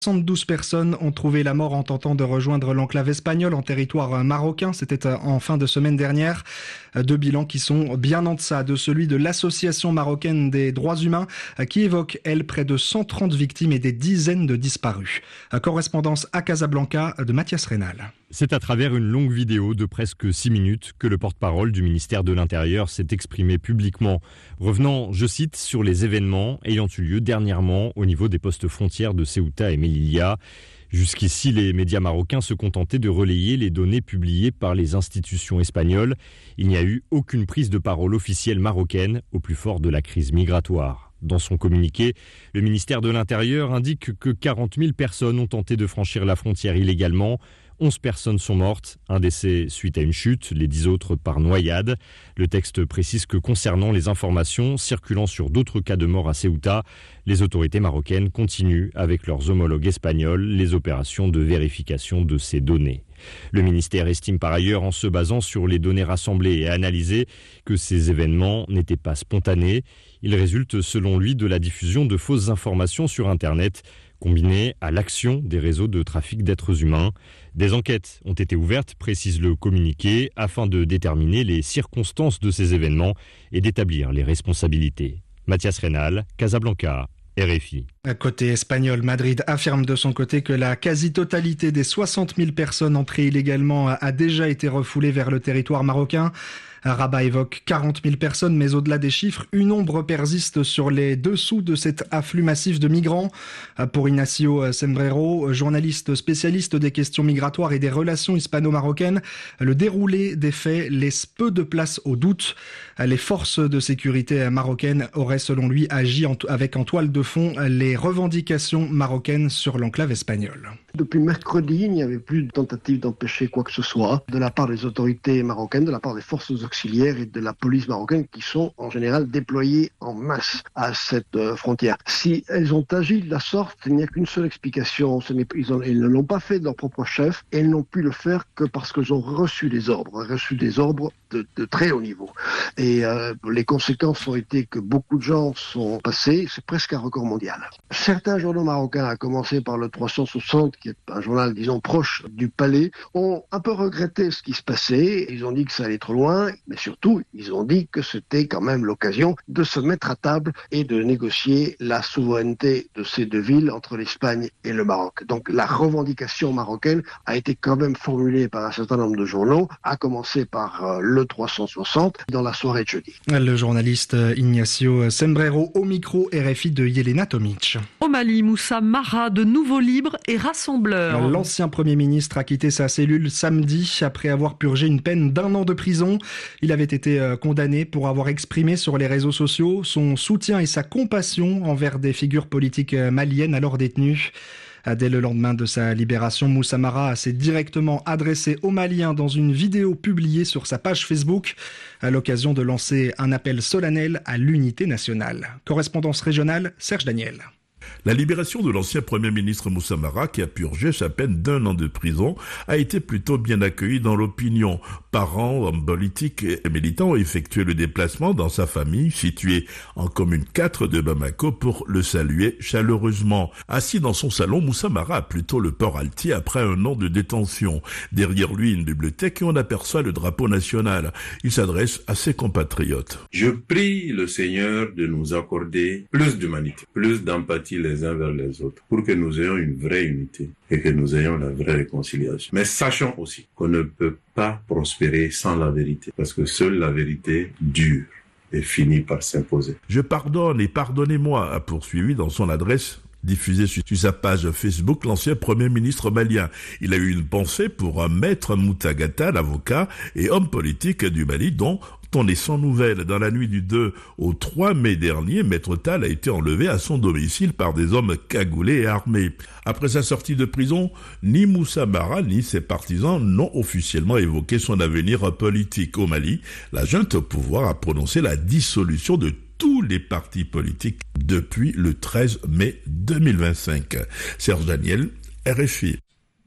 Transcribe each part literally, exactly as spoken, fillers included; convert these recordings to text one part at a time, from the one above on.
soixante-douze personnes ont trouvé la mort en tentant de rejoindre l'enclave espagnole en territoire marocain. C'était en fin de semaine dernière. Deux bilans qui sont bien en deçà de celui de l'Association marocaine des droits humains qui évoque, elle, près de cent trente victimes et des dizaines de disparus. Correspondance à Casablanca de Mathias Reynal. C'est à travers une longue vidéo de presque six minutes que le porte-parole du ministère de l'Intérieur s'est exprimé publiquement, revenant, je cite, sur les événements ayant eu lieu dernièrement au niveau des postes frontières de Ceuta et Melilla. Jusqu'ici, les médias marocains se contentaient de relayer les données publiées par les institutions espagnoles. Il n'y a eu aucune prise de parole officielle marocaine au plus fort de la crise migratoire. Dans son communiqué, le ministère de l'Intérieur indique que quarante mille personnes ont tenté de franchir la frontière illégalement. onze personnes sont mortes, un décès suite à une chute, les dix autres par noyade. Le texte précise que concernant les informations circulant sur d'autres cas de mort à Ceuta, les autorités marocaines continuent avec leurs homologues espagnols les opérations de vérification de ces données. Le ministère estime par ailleurs, en se basant sur les données rassemblées et analysées, que ces événements n'étaient pas spontanés. Ils résultent selon lui de la diffusion de fausses informations sur Internet, combinées à l'action des réseaux de trafic d'êtres humains. Des enquêtes ont été ouvertes, précise le communiqué, afin de déterminer les circonstances de ces événements et d'établir les responsabilités. Mathias Reynal, Casablanca, R F I. Côté espagnol, Madrid affirme de son côté que la quasi-totalité des soixante mille personnes entrées illégalement a déjà été refoulée vers le territoire marocain. Rabat évoque quarante mille personnes, mais au-delà des chiffres, une ombre persiste sur les dessous de cet afflux massif de migrants. Pour Ignacio Sembrero, journaliste spécialiste des questions migratoires et des relations hispano-marocaines, le déroulé des faits laisse peu de place au doute. Les forces de sécurité marocaines auraient, selon lui, agi avec en toile de fond les revendications marocaines sur l'enclave espagnole. Depuis mercredi, il n'y avait plus de tentative d'empêcher quoi que ce soit de la part des autorités marocaines, de la part des forces auxiliaires et de la police marocaine qui sont en général déployées en masse à cette euh, frontière. Si elles ont agi de la sorte, il n'y a qu'une seule explication. Ce n'est, ils, ont, ils ne l'ont pas fait de leur propre chef et ils n'ont pu le faire que parce qu'ils ont reçu des ordres, reçu des ordres de, de très haut niveau. Et euh, les conséquences ont été que beaucoup de gens sont passés, c'est presque un record mondial. Certains journaux marocains, à commencer par le trois cent soixante, qui est un journal, disons, proche du palais, ont un peu regretté ce qui se passait. Ils ont dit que ça allait trop loin, mais surtout, ils ont dit que c'était quand même l'occasion de se mettre à table et de négocier la souveraineté de ces deux villes entre l'Espagne et le Maroc. Donc la revendication marocaine a été quand même formulée par un certain nombre de journaux, à commencer par euh, le trois cent soixante dans la soirée de jeudi. Le journaliste Ignacio Sembrero au micro R F I de Yelena Tomic. Au Mali, Moussa Mara, de nouveau libre et rassembleur. L'ancien Premier ministre a quitté sa cellule samedi après avoir purgé une peine d'un an de prison. Il avait été condamné pour avoir exprimé sur les réseaux sociaux son soutien et sa compassion envers des figures politiques maliennes alors détenues. Dès le lendemain de sa libération, Moussa Mara s'est directement adressé aux Maliens dans une vidéo publiée sur sa page Facebook à l'occasion de lancer un appel solennel à l'unité nationale. Correspondance régionale, Serge Daniel. La libération de l'ancien Premier ministre Moussa Mara, qui a purgé sa peine d'un an de prison, a été plutôt bien accueillie dans l'opinion. Parents, hommes politiques et militants ont effectué le déplacement dans sa famille, située en commune quatre de Bamako, pour le saluer chaleureusement. Assis dans son salon, Moussa Mara a plutôt le port altier après un an de détention. Derrière lui, une bibliothèque et on aperçoit le drapeau national. Il s'adresse à ses compatriotes. Je prie le Seigneur de nous accorder plus d'humanité, plus d'empathie les uns vers les autres, pour que nous ayons une vraie unité et que nous ayons la vraie réconciliation. Mais sachons aussi qu'on ne peut pas prospérer sans la vérité, parce que seule la vérité dure et finit par s'imposer. Je pardonne et pardonnez-moi, a poursuivi dans son adresse diffusée sur sa page Facebook l'ancien Premier ministre malien. Il a eu une pensée pour un maître Moutagata, l'avocat et homme politique du Mali, dont on est sans nouvelles. Dans la nuit du deux au trois mai dernier, Maître Tall a été enlevé à son domicile par des hommes cagoulés et armés. Après sa sortie de prison, ni Moussa Mara ni ses partisans n'ont officiellement évoqué son avenir politique. Au Mali, la junte au pouvoir a prononcé la dissolution de tous les partis politiques depuis le treize mai deux mille vingt-cinq. Serge Daniel, R F I.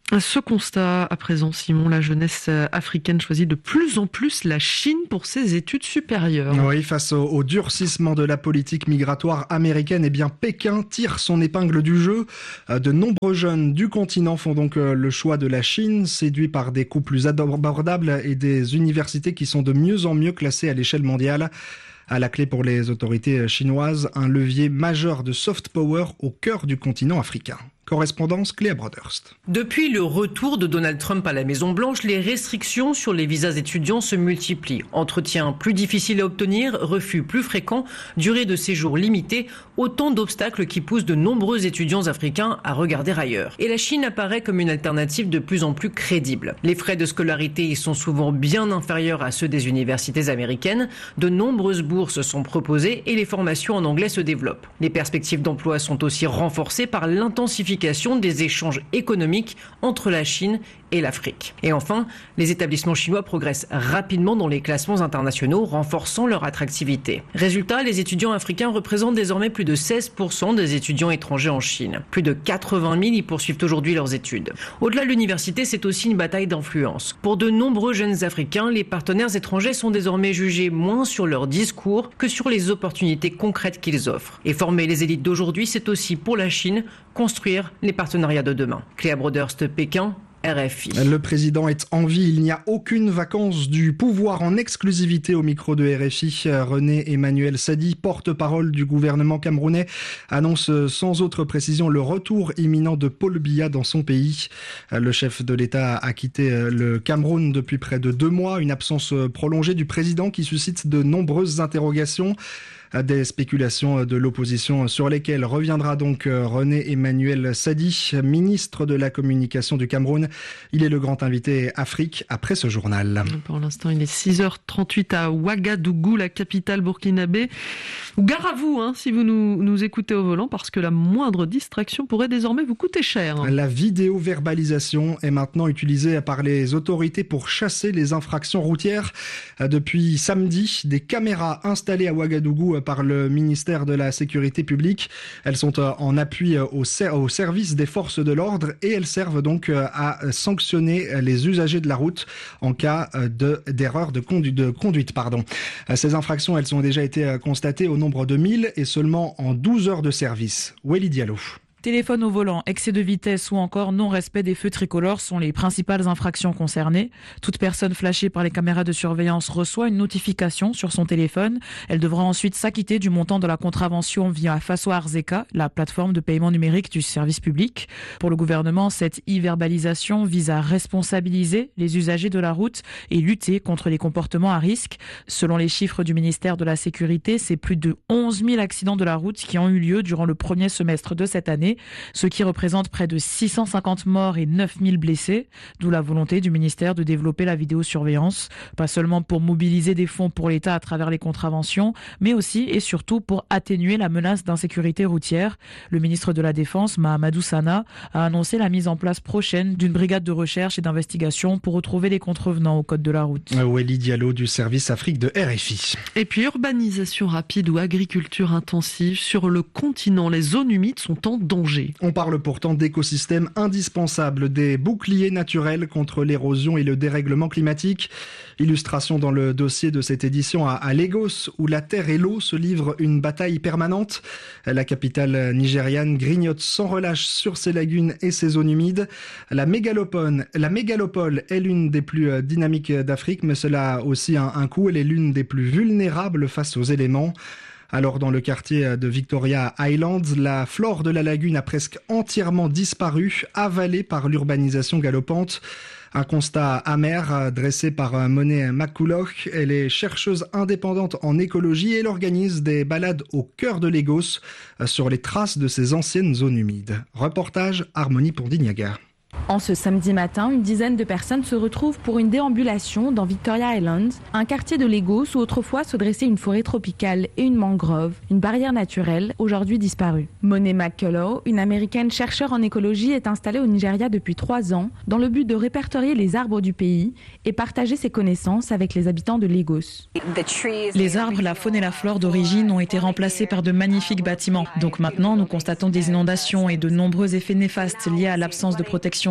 Ce constat, à présent, Simon, la jeunesse africaine choisit de plus en plus la Chine pour ses études supérieures. Oui, face au, au durcissement de la politique migratoire américaine, eh bien, Pékin tire son épingle du jeu. De nombreux jeunes du continent font donc le choix de la Chine, séduits par des coûts plus abordables et des universités qui sont de mieux en mieux classées à l'échelle mondiale. À la clé pour les autorités chinoises, un levier majeur de soft power au cœur du continent africain. Correspondance Cléa Broderst. Depuis le retour de Donald Trump à la Maison-Blanche, les restrictions sur les visas étudiants se multiplient. Entretiens plus difficiles à obtenir, refus plus fréquents, durée de séjour limitée, autant d'obstacles qui poussent de nombreux étudiants africains à regarder ailleurs. Et la Chine apparaît comme une alternative de plus en plus crédible. Les frais de scolarité y sont souvent bien inférieurs à ceux des universités américaines. De nombreuses bourses sont proposées et les formations en anglais se développent. Les perspectives d'emploi sont aussi renforcées par l'intensification des échanges économiques entre la Chine et l'Afrique. Et enfin, les établissements chinois progressent rapidement dans les classements internationaux, renforçant leur attractivité. Résultat, les étudiants africains représentent désormais plus de seize pour cent des étudiants étrangers en Chine. Plus de quatre-vingt mille y poursuivent aujourd'hui leurs études. Au-delà de l'université, c'est aussi une bataille d'influence. Pour de nombreux jeunes Africains, les partenaires étrangers sont désormais jugés moins sur leur discours que sur les opportunités concrètes qu'ils offrent. Et former les élites d'aujourd'hui, c'est aussi pour la Chine construire les partenariats de demain. Cléa Broderst, Pékin, R F I. Le président est en vie. Il n'y a aucune vacance du pouvoir, en exclusivité au micro de R F I. René Emmanuel Sadi, porte-parole du gouvernement camerounais, annonce sans autre précision le retour imminent de Paul Biya dans son pays. Le chef de l'État a quitté le Cameroun depuis près de deux mois. Une absence prolongée du président qui suscite de nombreuses interrogations. Des spéculations de l'opposition sur lesquelles reviendra donc René Emmanuel Sadi, ministre de la Communication du Cameroun. Il est le grand invité Afrique après ce journal. Pour l'instant, il est six heures trente-huit à Ouagadougou, la capitale burkinabé. Gare à vous, hein, si vous nous, nous écoutez au volant, parce que la moindre distraction pourrait désormais vous coûter cher. La vidéo-verbalisation est maintenant utilisée par les autorités pour chasser les infractions routières. Depuis samedi, des caméras installées à Ouagadougou par le ministère de la Sécurité publique. Elles sont en appui au, ser- au service des forces de l'ordre et elles servent donc à sanctionner les usagers de la route en cas de, d'erreur de, condu- de conduite. Pardon. Ces infractions, elles ont déjà été constatées au nombre de mille et seulement en douze heures de service. Weli Diallo. Téléphone au volant, excès de vitesse ou encore non-respect des feux tricolores sont les principales infractions concernées. Toute personne flashée par les caméras de surveillance reçoit une notification sur son téléphone. Elle devra ensuite s'acquitter du montant de la contravention via Faso Arzeka, la plateforme de paiement numérique du service public. Pour le gouvernement, cette e-verbalisation vise à responsabiliser les usagers de la route et lutter contre les comportements à risque. Selon les chiffres du ministère de la Sécurité, c'est plus de onze mille accidents de la route qui ont eu lieu durant le premier semestre de cette année, ce qui représente près de six cent cinquante morts et neuf mille blessés, d'où la volonté du ministère de développer la vidéosurveillance, pas seulement pour mobiliser des fonds pour l'État à travers les contraventions, mais aussi et surtout pour atténuer la menace d'insécurité routière. Le ministre de la Défense, Mahamadou Sana, a annoncé la mise en place prochaine d'une brigade de recherche et d'investigation pour retrouver les contrevenants au code de la route. Weli Diallo du service Afrique de R F I. Et puis urbanisation rapide ou agriculture intensive sur le continent, les zones humides sont en danger. On parle pourtant d'écosystèmes indispensables, des boucliers naturels contre l'érosion et le dérèglement climatique. Illustration dans le dossier de cette édition à, à Lagos, où la terre et l'eau se livrent une bataille permanente. La capitale nigériane grignote sans relâche sur ses lagunes et ses zones humides. La mégalopole, la mégalopole est l'une des plus dynamiques d'Afrique, mais cela a aussi un, un coût. Elle est l'une des plus vulnérables face aux éléments. Alors dans le quartier de Victoria Island, la flore de la lagune a presque entièrement disparu, avalée par l'urbanisation galopante. Un constat amer dressé par Monet McCulloch. Elle est chercheuse indépendante en écologie et elle organise des balades au cœur de Lagos sur les traces de ces anciennes zones humides. Reportage Harmonie Pondignaga. En ce samedi matin, une dizaine de personnes se retrouvent pour une déambulation dans Victoria Island, un quartier de Lagos où autrefois se dressait une forêt tropicale et une mangrove, une barrière naturelle aujourd'hui disparue. Monet McCulloch, une américaine chercheure en écologie, est installée au Nigeria depuis trois ans dans le but de répertorier les arbres du pays et partager ses connaissances avec les habitants de Lagos. Les arbres, la faune et la flore d'origine ont été remplacés par de magnifiques bâtiments. Donc maintenant, nous constatons des inondations et de nombreux effets néfastes liés à l'absence de protection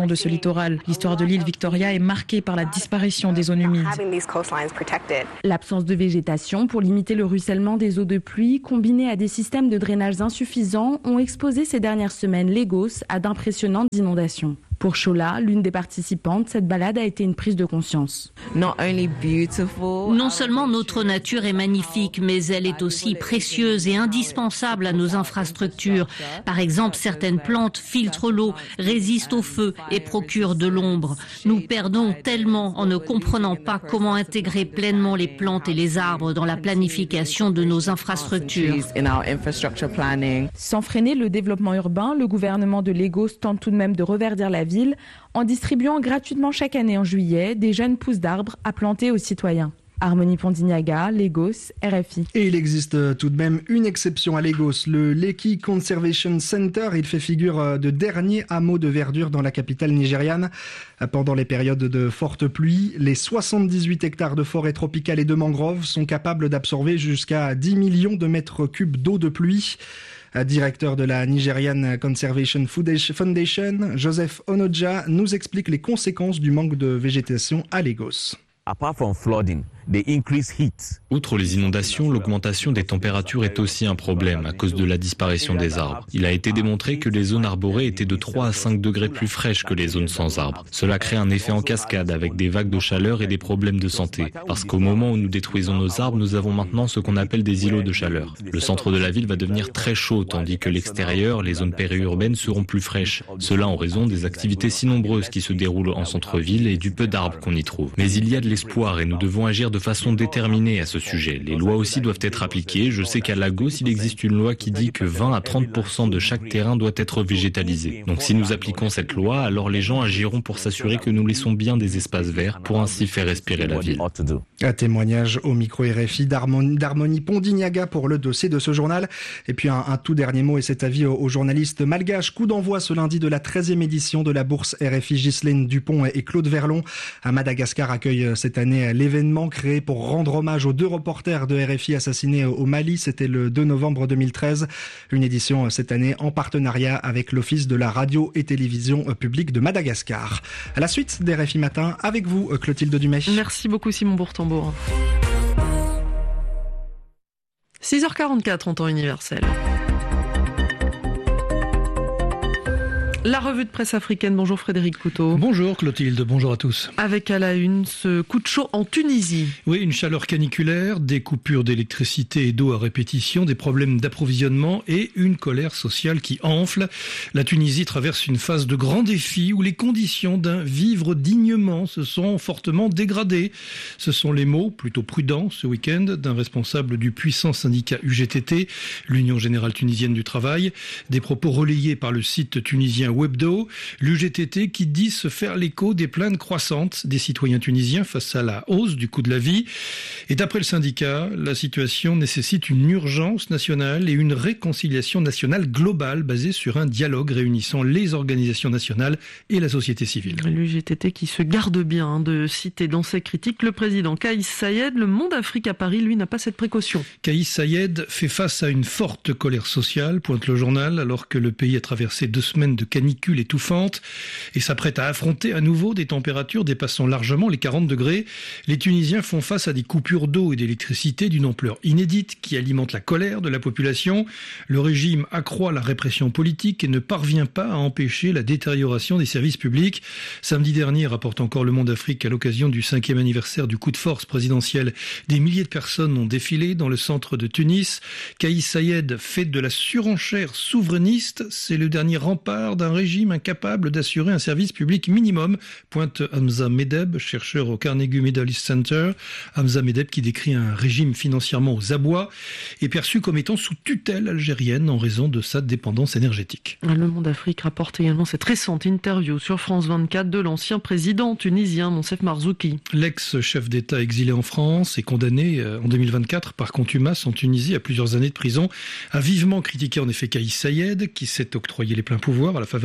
de ce littoral. L'histoire de l'île Victoria est marquée par la disparition des zones humides. L'absence de végétation pour limiter le ruissellement des eaux de pluie, combinée à des systèmes de drainage insuffisants, ont exposé ces dernières semaines Lagos à d'impressionnantes inondations. Pour Shola, l'une des participantes, cette balade a été une prise de conscience. Non seulement notre nature est magnifique, mais elle est aussi précieuse et indispensable à nos infrastructures. Par exemple, certaines plantes filtrent l'eau, résistent au feu et procurent de l'ombre. Nous perdons tellement en ne comprenant pas comment intégrer pleinement les plantes et les arbres dans la planification de nos infrastructures. Sans freiner le développement urbain, le gouvernement de Lagos tente tout de même de reverdir la ville en distribuant gratuitement chaque année en juillet des jeunes pousses d'arbres à planter aux citoyens. Harmonie Pondignaga, Lagos, R F I. Et il existe tout de même une exception à Lagos, le Lekki Conservation Center. Il fait figure de dernier hameau de verdure dans la capitale nigériane. Pendant les périodes de fortes pluies, les soixante-dix-huit hectares de forêt tropicale et de mangroves sont capables d'absorber jusqu'à dix millions de mètres cubes d'eau de pluie. Directeur de la Nigerian Conservation Foundation, Joseph Onoja nous explique les conséquences du manque de végétation à Lagos. Apart from flooding, the increased heat. Outre les inondations, l'augmentation des températures est aussi un problème à cause de la disparition des arbres. Il a été démontré que les zones arborées étaient de trois à cinq degrés plus fraîches que les zones sans arbres. Cela crée un effet en cascade avec des vagues de chaleur et des problèmes de santé. Parce qu'au moment où nous détruisons nos arbres, nous avons maintenant ce qu'on appelle des îlots de chaleur. Le centre de la ville va devenir très chaud, tandis que l'extérieur, les zones périurbaines seront plus fraîches. Cela en raison des activités si nombreuses qui se déroulent en centre-ville et du peu d'arbres qu'on y trouve. Mais il y a de l'espoir et nous devons agir de façon déterminée à ce sujet. Les lois aussi doivent être appliquées. Je sais qu'à Lagos, il existe une loi qui dit que vingt à trente pour cent de chaque terrain doit être végétalisé. Donc si nous appliquons cette loi, alors les gens agiront pour s'assurer que nous laissons bien des espaces verts pour ainsi faire respirer la ville. Un témoignage au micro R F I d'Harmonie Pondignaga pour le dossier de ce journal. Et puis un, un tout dernier mot et cet avis aux, aux journalistes malgaches. Coup d'envoi ce lundi de la treizième édition de la bourse R F I. Ghislaine Dupont et Claude Verlon à Madagascar accueillent cette année l'événement créé pour rendre hommage aux deux reporters de R F I assassinés au Mali. C'était le deux novembre deux mille treize. Une édition cette année en partenariat avec l'Office de la radio et télévision publique de Madagascar. À la suite des R F I Matin, avec vous Clotilde Dumais. Merci beaucoup Simon Bourtambour. six heures quarante-quatre en temps universel. La revue de presse africaine. Bonjour Frédéric Couteau. Bonjour Clotilde, bonjour à tous. Avec à la une ce coup de chaud en Tunisie. Oui, une chaleur caniculaire, des coupures d'électricité et d'eau à répétition, des problèmes d'approvisionnement et une colère sociale qui enfle. La Tunisie traverse une phase de grands défis où les conditions d'un vivre dignement se sont fortement dégradées. Ce sont les mots, plutôt prudents ce week-end, d'un responsable du puissant syndicat U G T T, l'Union Générale Tunisienne du Travail. Des propos relayés par le site tunisien Webdo, l'U G T T qui dit se faire l'écho des plaintes croissantes des citoyens tunisiens face à la hausse du coût de la vie. Et d'après le syndicat, la situation nécessite une urgence nationale et une réconciliation nationale globale basée sur un dialogue réunissant les organisations nationales et la société civile. L'U G T T qui se garde bien de citer dans ses critiques le président Kaïs Saïed. Le Monde Afrique à Paris, lui, n'a pas cette précaution. Kaïs Saïed fait face à une forte colère sociale, pointe le journal, alors que le pays a traversé deux semaines de canicule étouffante et s'apprête à affronter à nouveau des températures dépassant largement les quarante degrés. Les Tunisiens font face à des coupures d'eau et d'électricité d'une ampleur inédite qui alimentent la colère de la population. Le régime accroît la répression politique et ne parvient pas à empêcher la détérioration des services publics. Samedi dernier, rapporte encore Le Monde Afrique, à l'occasion du cinquième anniversaire du coup de force présidentiel, des milliers de personnes ont défilé dans le centre de Tunis. Kaïs Saïed fait de la surenchère souverainiste. C'est le dernier rempart d'un régime incapable d'assurer un service public minimum, pointe Hamza Medeb, chercheur au Carnegie Medalist Center. Hamza Medeb qui décrit un régime financièrement aux abois et perçu comme étant sous tutelle algérienne en raison de sa dépendance énergétique. Le Monde Afrique rapporte également cette récente interview sur France vingt-quatre de l'ancien président tunisien Monsef Marzouki. L'ex-chef d'État exilé en France est condamné en deux mille vingt-quatre par contumace en Tunisie à plusieurs années de prison. A vivement critiqué en effet Kaïs Saïed qui s'est octroyé les pleins pouvoirs à la faveur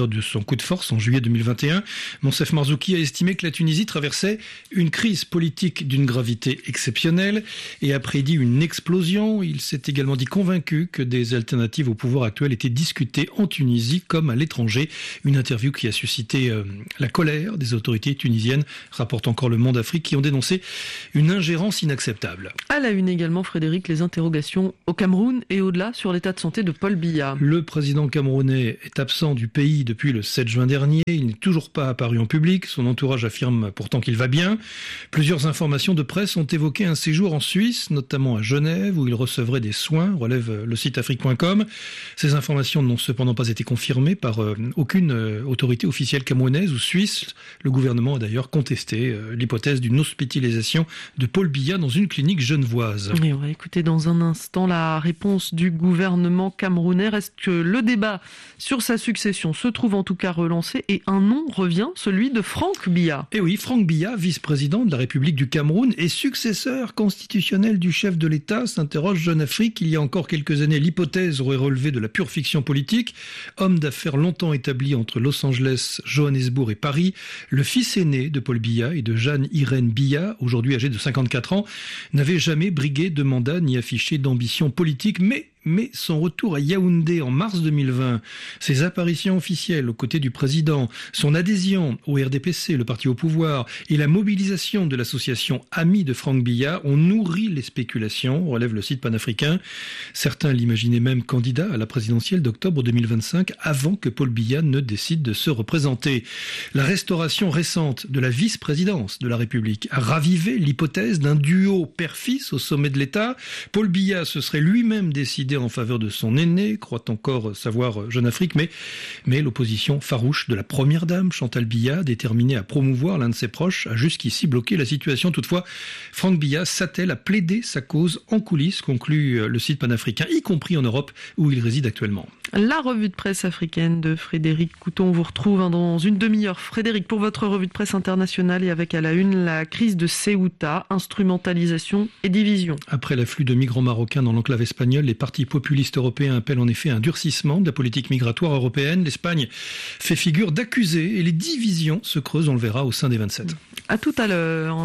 lors de son coup de force en juillet deux mille vingt et un. Monsef Marzouki a estimé que la Tunisie traversait une crise politique d'une gravité exceptionnelle et a prédit une explosion. Il s'est également dit convaincu que des alternatives au pouvoir actuel étaient discutées en Tunisie comme à l'étranger. Une interview qui a suscité euh, la colère des autorités tunisiennes, rapporte encore Le Monde Afrique, qui ont dénoncé une ingérence inacceptable. À la une également, Frédéric, les interrogations au Cameroun et au-delà sur l'état de santé de Paul Biya. Le président camerounais est absent du pays depuis le sept juin dernier. Il n'est toujours pas apparu en public. Son entourage affirme pourtant qu'il va bien. Plusieurs informations de presse ont évoqué un séjour en Suisse, notamment à Genève, où il recevrait des soins, relève le site afrique point com. Ces informations n'ont cependant pas été confirmées par euh, aucune euh, autorité officielle camerounaise ou suisse. Le gouvernement a d'ailleurs contesté euh, l'hypothèse d'une hospitalisation de Paul Biya dans une clinique genevoise. Et on va écouter dans un instant la réponse du gouvernement camerounais. Reste que le débat sur sa succession se trouve en tout cas relancé et un nom revient, celui de Franck Biya. Et oui, Franck Biya, vice-président de la République du Cameroun et successeur constitutionnel du chef de l'État, s'interroge Jeune Afrique. Il y a encore quelques années, l'hypothèse aurait relevé de la pure fiction politique. Homme d'affaires longtemps établi entre Los Angeles, Johannesburg et Paris, le fils aîné de Paul Biya et de Jeanne-Irène Biya, aujourd'hui âgé de cinquante-quatre ans, n'avait jamais brigué de mandat ni affiché d'ambition politique, mais Mais son retour à Yaoundé en mars deux mille vingt, ses apparitions officielles aux côtés du président, son adhésion au R D P C, le parti au pouvoir, et la mobilisation de l'association Amis de Franck Biya ont nourri les spéculations, relève le site panafricain. Certains l'imaginaient même candidat à la présidentielle d'octobre deux mille vingt-cinq, avant que Paul Biya ne décide de se représenter. La restauration récente de la vice-présidence de la République a ravivé l'hypothèse d'un duo père-fils au sommet de l'État. Paul Biya se serait lui-même décidé en faveur de son aîné, croit encore savoir Jeune Afrique, mais, mais l'opposition farouche de la première dame, Chantal Biya, déterminée à promouvoir l'un de ses proches, a jusqu'ici bloqué la situation. Toutefois, Franck Biya s'attelle à plaider sa cause en coulisses, conclut le site panafricain, y compris en Europe, où il réside actuellement. La revue de presse africaine de Frédéric Couton vous retrouve dans une demi-heure. Frédéric, pour votre revue de presse internationale et avec à la une la crise de Ceuta, instrumentalisation et division. Après l'afflux de migrants marocains dans l'enclave espagnole, les partis populistes européens appellent en effet un durcissement de la politique migratoire européenne. L'Espagne fait figure d'accusé et les divisions se creusent, on le verra, au sein des vingt-sept. À tout à l'heure.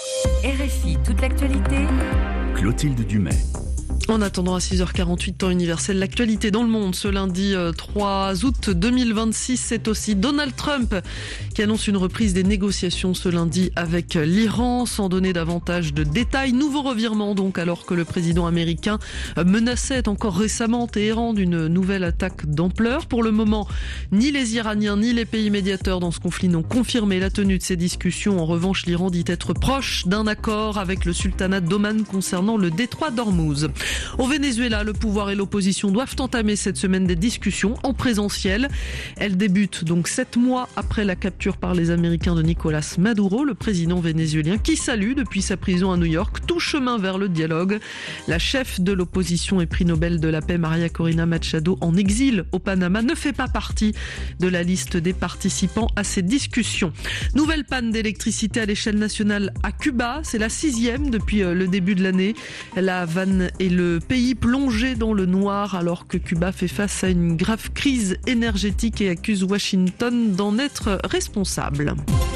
R F I, toute l'actualité. Clotilde Dumais. En attendant à six heures quarante-huit, temps universel, l'actualité dans le monde. Ce lundi trois août deux mille vingt-six, c'est aussi Donald Trump qui annonce une reprise des négociations ce lundi avec l'Iran, sans donner davantage de détails. Nouveau revirement donc, alors que le président américain menaçait encore récemment Téhéran d'une nouvelle attaque d'ampleur. Pour le moment, ni les Iraniens ni les pays médiateurs dans ce conflit n'ont confirmé la tenue de ces discussions. En revanche, l'Iran dit être proche d'un accord avec le sultanat d'Oman concernant le détroit d'Ormuz. Au Venezuela, le pouvoir et l'opposition doivent entamer cette semaine des discussions en présentiel. Elles débutent donc sept mois après la capture par les Américains de Nicolás Maduro, le président vénézuélien qui salue depuis sa prison à New York tout chemin vers le dialogue. La chef de l'opposition et prix Nobel de la paix, Maria Corina Machado, en exil au Panama, ne fait pas partie de la liste des participants à ces discussions. Nouvelle panne d'électricité à l'échelle nationale à Cuba, c'est la sixième depuis le début de l'année. La Havane et le Le pays plongé dans le noir alors que Cuba fait face à une grave crise énergétique et accuse Washington d'en être responsable.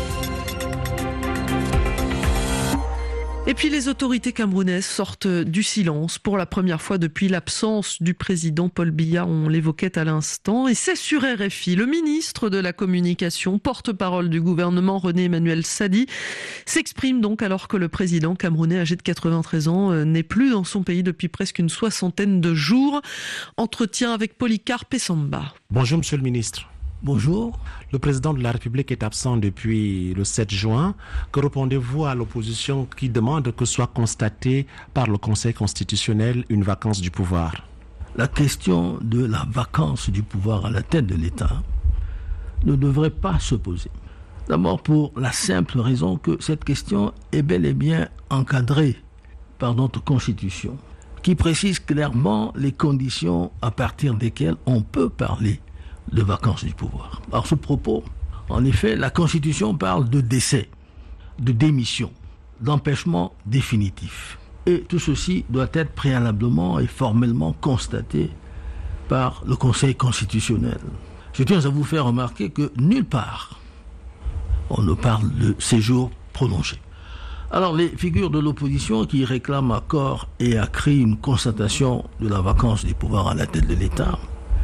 Et puis les autorités camerounaises sortent du silence pour la première fois depuis l'absence du président Paul Biya, on l'évoquait à l'instant. Et c'est sur R F I, le ministre de la Communication, porte-parole du gouvernement René-Emmanuel Sadi, s'exprime donc alors que le président camerounais âgé de quatre-vingt-treize ans n'est plus dans son pays depuis presque une soixantaine de jours. Entretien avec Polycarpe Samba. Bonjour Monsieur le ministre. Bonjour. Le président de la République est absent depuis le sept juin. Que répondez-vous à l'opposition qui demande que soit constatée par le Conseil constitutionnel une vacance du pouvoir? La question de la vacance du pouvoir à la tête de l'État ne devrait pas se poser. D'abord pour la simple raison que cette question est bel et bien encadrée par notre Constitution, qui précise clairement les conditions à partir desquelles on peut parler de vacances du pouvoir. Alors ce propos, en effet, la Constitution parle de décès, de démission, d'empêchement définitif. Et tout ceci doit être préalablement et formellement constaté par le Conseil constitutionnel. je tiens à vous faire remarquer que nulle part on ne parle de séjour prolongé. Alors les figures de l'opposition qui réclament à corps et à cri une constatation de la vacance des pouvoirs à la tête de l'État,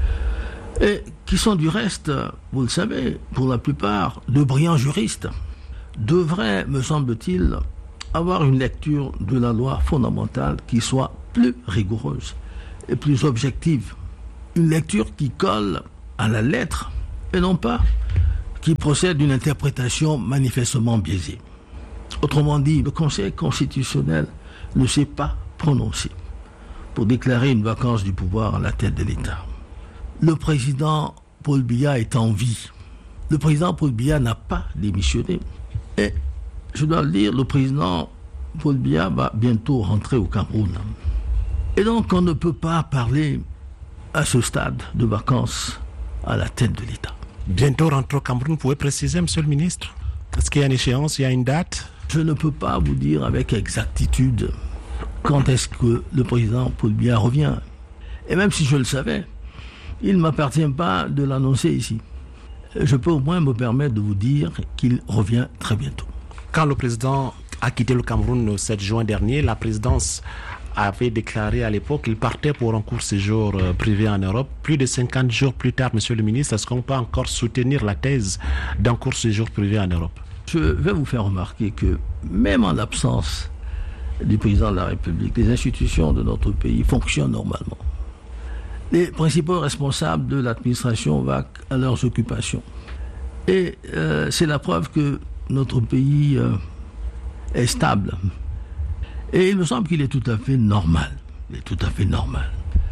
et qui sont du reste, vous le savez, pour la plupart, de brillants juristes, devraient, me semble-t-il, avoir une lecture de la loi fondamentale qui soit plus rigoureuse et plus objective. Une lecture qui colle à la lettre et non pas qui procède d'une interprétation manifestement biaisée. Autrement dit, le Conseil constitutionnel ne s'est pas prononcé pour déclarer une vacance du pouvoir à la tête de l'État. Le président Paul Biya est en vie. Le président Paul Biya n'a pas démissionné. Et, je dois le dire, le président Paul Biya va bientôt rentrer au Cameroun. Et donc, on ne peut pas parler à ce stade de vacances à la tête de l'État. Bientôt rentrer au Cameroun, vous pouvez préciser, monsieur le ministre? Est-ce qu'il y a une échéance, il y a une date? Je ne peux pas vous dire avec exactitude quand est-ce que le président Paul Biya revient. Et même si je le savais, il ne m'appartient pas de l'annoncer ici. Je peux au moins me permettre de vous dire qu'il revient très bientôt. Quand le président a quitté le Cameroun le sept juin dernier, la présidence avait déclaré à l'époque qu'il partait pour un court séjour privé en Europe. Plus de cinquante jours plus tard, monsieur le ministre, est-ce qu'on peut encore soutenir la thèse d'un court séjour privé en Europe? Je vais vous faire remarquer que même en l'absence du président de la République, les institutions de notre pays fonctionnent normalement. Les principaux responsables de l'administration vaquent à leurs occupations. Et euh, c'est la preuve que notre pays euh, est stable. Et il me semble qu'il est tout à fait normal, il est tout à fait normal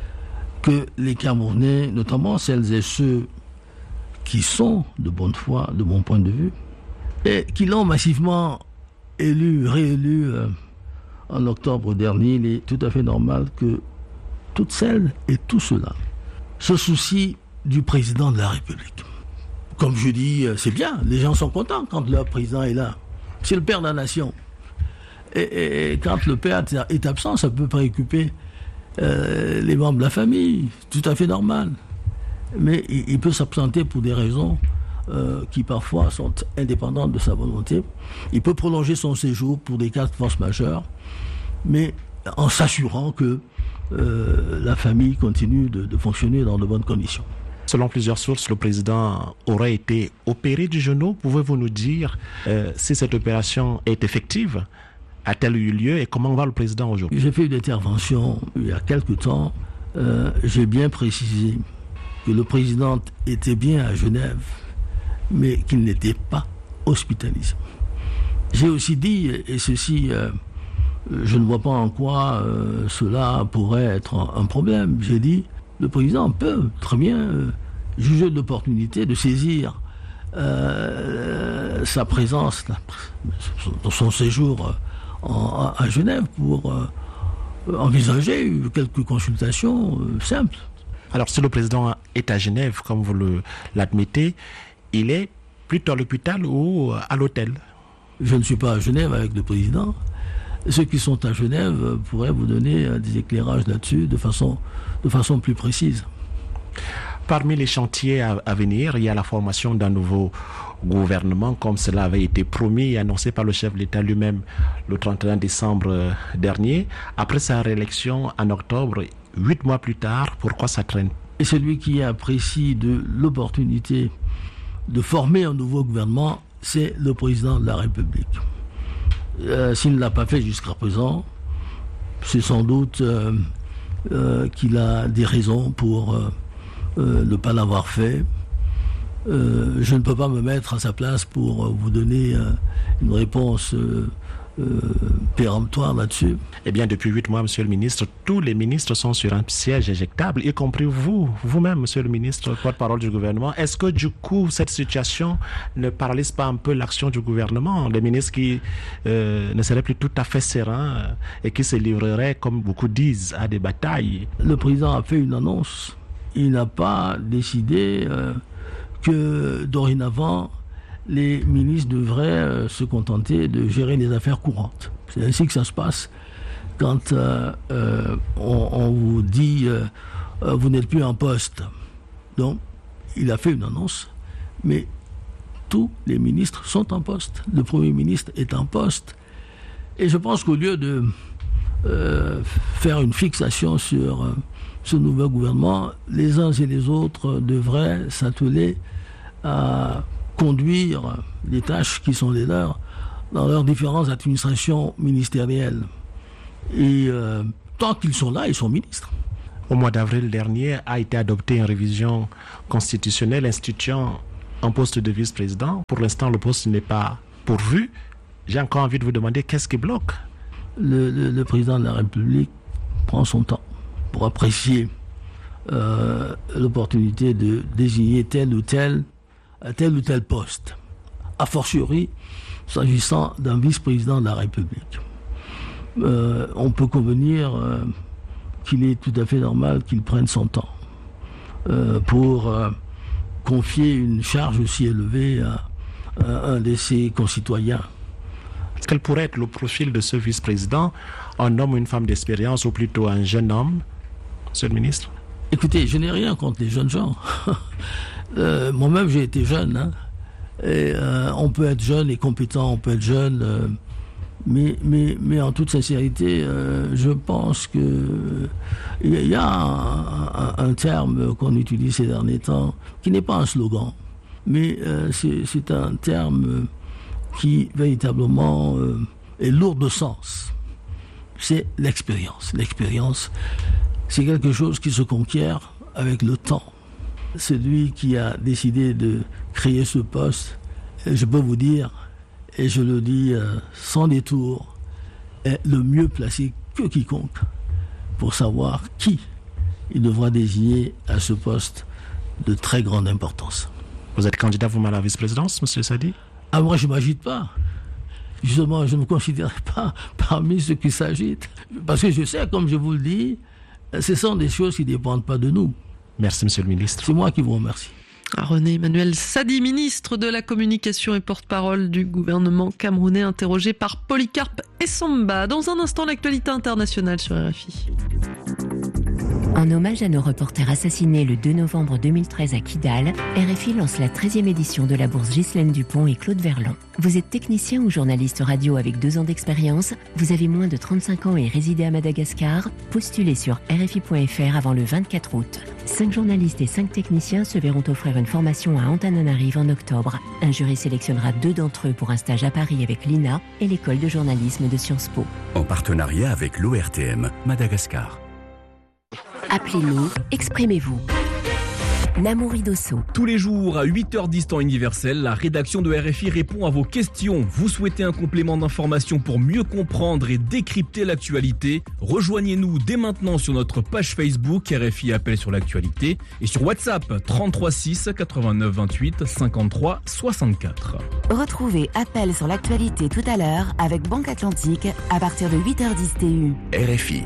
que les Camerounais, notamment celles et ceux qui sont de bonne foi, de mon point de vue, et qui l'ont massivement élu, réélu euh, en octobre dernier, il est tout à fait normal que toutes celles et tous ceux-là se soucient du président de la République. Comme je dis, c'est bien, les gens sont contents quand leur président est là. C'est le père de la nation. Et, et, et quand le père est absent, ça peut préoccuper euh, les membres de la famille, tout à fait normal. Mais il, il peut s'absenter pour des raisons euh, qui parfois sont indépendantes de sa volonté. Il peut prolonger son séjour pour des cas de force majeure, mais en s'assurant que euh, la famille continue de, de fonctionner dans de bonnes conditions. Selon plusieurs sources, le président aurait été opéré du genou. Pouvez-vous nous dire euh, si cette opération est effective? A-t-elle eu lieu et comment va le président aujourd'hui? J'ai fait une intervention il y a quelque temps. Euh, j'ai bien précisé que le président était bien à Genève, mais qu'il n'était pas hospitalisé. J'ai aussi dit, et ceci, euh, je ne vois pas en quoi euh, cela pourrait être un, un problème. J'ai dit, le président peut très bien euh, juger de l'opportunité de saisir euh, sa présence, son, son séjour en, à Genève pour euh, envisager quelques consultations euh, simples. Alors si le président est à Genève, comme vous le, l'admettez, il est plutôt à l'hôpital ou à l'hôtel? Je ne suis pas à Genève avec le président. Ceux qui sont à Genève pourraient vous donner des éclairages là-dessus de façon, de façon plus précise. Parmi les chantiers à, à venir, il y a la formation d'un nouveau gouvernement, comme cela avait été promis et annoncé par le chef de l'État lui-même le trente et un décembre dernier. Après sa réélection en octobre, huit mois plus tard, pourquoi ça traîne? Et celui qui apprécie de l'opportunité de former un nouveau gouvernement, c'est le président de la République. Euh, s'il ne l'a pas fait jusqu'à présent, c'est sans doute euh, euh, qu'il a des raisons pour euh, euh, ne pas l'avoir fait. Euh, je ne peux pas me mettre à sa place pour vous donner euh, une réponse euh, euh, péremptoire là-dessus. Eh bien, depuis huit mois, monsieur le ministre, tous les ministres sont sur un siège éjectable, y compris vous, vous-même, monsieur le ministre, porte-parole du gouvernement. Est-ce que, du coup, cette situation ne paralyse pas un peu l'action du gouvernement? Les ministres qui euh, ne seraient plus tout à fait sereins euh, et qui se livreraient, comme beaucoup disent, à des batailles. Le président a fait une annonce. Il n'a pas décidé euh, que, dorénavant, les ministres devraient euh, se contenter de gérer les affaires courantes. C'est ainsi que ça se passe quand euh, euh, on, on vous dit euh, euh, vous n'êtes plus en poste. Donc, il a fait une annonce, mais tous les ministres sont en poste. Le Premier ministre est en poste. Et je pense qu'au lieu de euh, faire une fixation sur euh, ce nouveau gouvernement, les uns et les autres devraient s'atteler à conduire les tâches qui sont les leurs dans leurs différentes administrations ministérielles. Et euh, tant qu'ils sont là, ils sont ministres. Au mois d'avril dernier, a été adoptée une révision constitutionnelle instituant un poste de vice-président. Pour l'instant, le poste n'est pas pourvu. J'ai encore envie de vous demander qu'est-ce qui bloque ? Le, le, le président de la République prend son temps pour apprécier euh, l'opportunité de désigner tel ou tel, tel ou tel poste. A fortiori, s'agissant d'un vice-président de la République. Euh, on peut convenir euh, qu'il est tout à fait normal qu'il prenne son temps euh, pour euh, confier une charge aussi élevée à, à un de ses concitoyens. Quel pourrait être le profil de ce vice-président? Un homme ou une femme d'expérience ou plutôt un jeune homme, Monsieur le ministre? Écoutez, je n'ai rien contre les jeunes gens. euh, moi-même, j'ai été jeune. Hein. Et, euh, on peut être jeune et compétent, on peut être jeune, euh, mais, mais, mais en toute sincérité, euh, je pense que il y, y a un, un, un terme qu'on utilise ces derniers temps, qui n'est pas un slogan, mais euh, c'est, c'est un terme qui véritablement euh, est lourd de sens. C'est l'expérience. L'expérience, c'est quelque chose qui se conquiert avec le temps. Celui qui a décidé de créer ce poste, je peux vous dire, et je le dis euh, sans détour, est le mieux placé que quiconque pour savoir qui il devra désigner à ce poste de très grande importance. Vous êtes candidat vous-même à la vice-présidence, Monsieur Sadi? Ah, moi, je ne m'agite pas. Justement, je ne me considère pas parmi ceux qui s'agitent. Parce que je sais, comme je vous le dis, ce sont des choses qui ne dépendent pas de nous. Merci, Monsieur le ministre. C'est moi qui vous remercie. René Emmanuel Sadi, ministre de la Communication et porte-parole du gouvernement camerounais, interrogé par Polycarpe Essamba. Dans un instant, l'actualité internationale sur R F I. En hommage à nos reporters assassinés le deux novembre deux mille treize à Kidal, R F I lance la treizième édition de la bourse Ghislaine Dupont et Claude Verlan. Vous êtes technicien ou journaliste radio avec deux ans d'expérience, vous avez moins de trente-cinq ans et résidez à Madagascar, postulez sur R F I point F R avant le vingt-quatre août. Cinq journalistes et cinq techniciens se verront offrir une formation à Antananarive en octobre. Un jury sélectionnera deux d'entre eux pour un stage à Paris avec l'I N A et l'école de journalisme de Sciences Po. En partenariat avec l'O R T M Madagascar. Appelez-nous, exprimez-vous. Namouri Dosso. Tous les jours à huit heures dix temps universel, la rédaction de R F I répond à vos questions. Vous souhaitez un complément d'information pour mieux comprendre et décrypter l'actualité? Rejoignez-nous dès maintenant sur notre page Facebook R F I Appel sur l'actualité et sur WhatsApp trente-trois six quatre-vingt-neuf vingt-huit cinquante-trois soixante-quatre. Retrouvez Appel sur l'actualité tout à l'heure avec Banque Atlantique à partir de huit heures dix T U. R F I.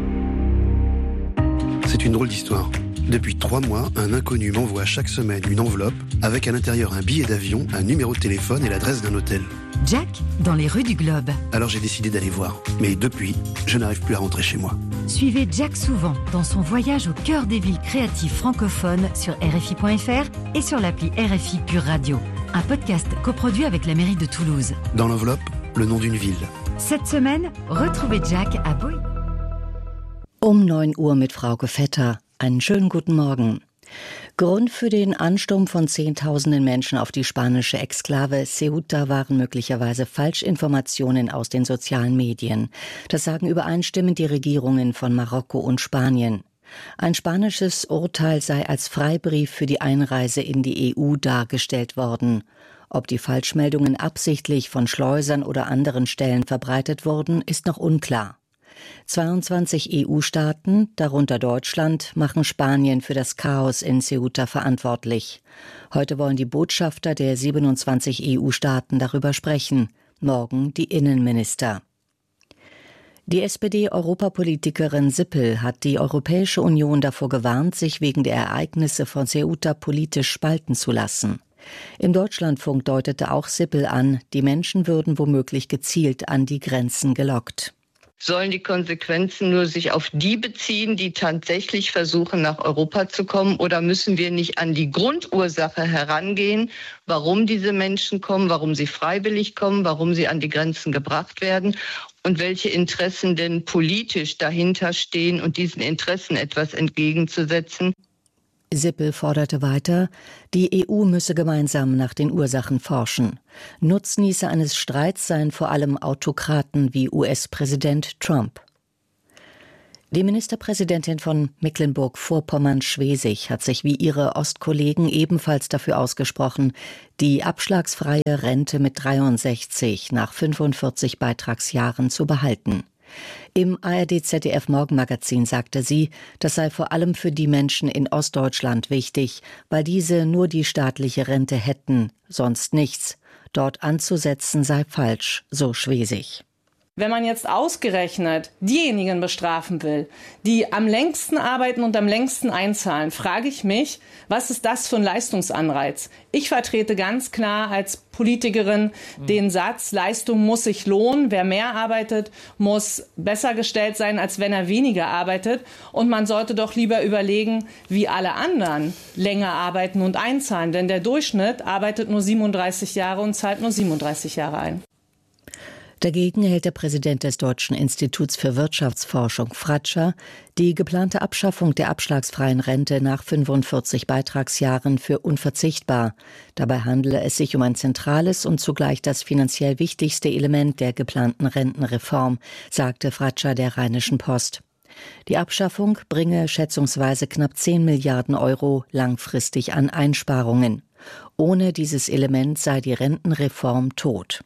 C'est une drôle d'histoire. Depuis trois mois, un inconnu m'envoie chaque semaine une enveloppe avec à l'intérieur un billet d'avion, un numéro de téléphone et l'adresse d'un hôtel. Jack, dans les rues du Globe. Alors j'ai décidé d'aller voir. Mais depuis, je n'arrive plus à rentrer chez moi. Suivez Jack souvent dans son voyage au cœur des villes créatives francophones sur R F I point F R et sur l'appli R F I Pure Radio. Un podcast coproduit avec la mairie de Toulouse. Dans l'enveloppe, le nom d'une ville. Cette semaine, retrouvez Jack à Boy. Um neun Uhr mit Frauke Vetter. Einen schönen guten Morgen. Grund für den Ansturm von Zehntausenden Menschen auf die spanische Exklave Ceuta waren möglicherweise Falschinformationen aus den sozialen Medien. Das sagen übereinstimmend die Regierungen von Marokko und Spanien. Ein spanisches Urteil sei als Freibrief für die Einreise in die E U dargestellt worden. Ob die Falschmeldungen absichtlich von Schleusern oder anderen Stellen verbreitet wurden, ist noch unklar. zweiundzwanzig E U-Staaten, darunter Deutschland, machen Spanien für das Chaos in Ceuta verantwortlich. Heute wollen die Botschafter der siebenundzwanzig E U-Staaten darüber sprechen, morgen die Innenminister. Die S P D-Europapolitikerin Sippel hat die Europäische Union davor gewarnt, sich wegen der Ereignisse von Ceuta politisch spalten zu lassen. Im Deutschlandfunk deutete auch Sippel an, die Menschen würden womöglich gezielt an die Grenzen gelockt. Sollen die Konsequenzen nur sich auf die beziehen, die tatsächlich versuchen, nach Europa zu kommen? Oder müssen wir nicht an die Grundursache herangehen, warum diese Menschen kommen, warum sie freiwillig kommen, warum sie an die Grenzen gebracht werden und welche Interessen denn politisch dahinter stehen und diesen Interessen etwas entgegenzusetzen? Sippel forderte weiter, die E U müsse gemeinsam nach den Ursachen forschen. Nutznießer eines Streits seien vor allem Autokraten wie U S-Präsident Trump. Die Ministerpräsidentin von Mecklenburg-Vorpommern-Schwesig hat sich wie ihre Ostkollegen ebenfalls dafür ausgesprochen, die abschlagsfreie Rente mit dreiundsechzig nach fünfundvierzig Beitragsjahren zu behalten. Im A R D Z D F Morgenmagazin sagte sie, das sei vor allem für die Menschen in Ostdeutschland wichtig, weil diese nur die staatliche Rente hätten, sonst nichts. Dort anzusetzen sei falsch, so Schwesig. Wenn man jetzt ausgerechnet diejenigen bestrafen will, die am längsten arbeiten und am längsten einzahlen, frage ich mich, was ist das für ein Leistungsanreiz? Ich vertrete ganz klar als Politikerin den Satz, Leistung muss sich lohnen. Wer mehr arbeitet, muss besser gestellt sein, als wenn er weniger arbeitet. Und man sollte doch lieber überlegen, wie alle anderen länger arbeiten und einzahlen. Denn der Durchschnitt arbeitet nur siebenunddreißig Jahre und zahlt nur siebenunddreißig Jahre ein. Dagegen hält der Präsident des Deutschen Instituts für Wirtschaftsforschung, Fratscher, die geplante Abschaffung der abschlagsfreien Rente nach fünfundvierzig Beitragsjahren für unverzichtbar. Dabei handele es sich um ein zentrales und zugleich das finanziell wichtigste Element der geplanten Rentenreform, sagte Fratscher der Rheinischen Post. Die Abschaffung bringe schätzungsweise knapp zehn Milliarden Euro langfristig an Einsparungen. Ohne dieses Element sei die Rentenreform tot.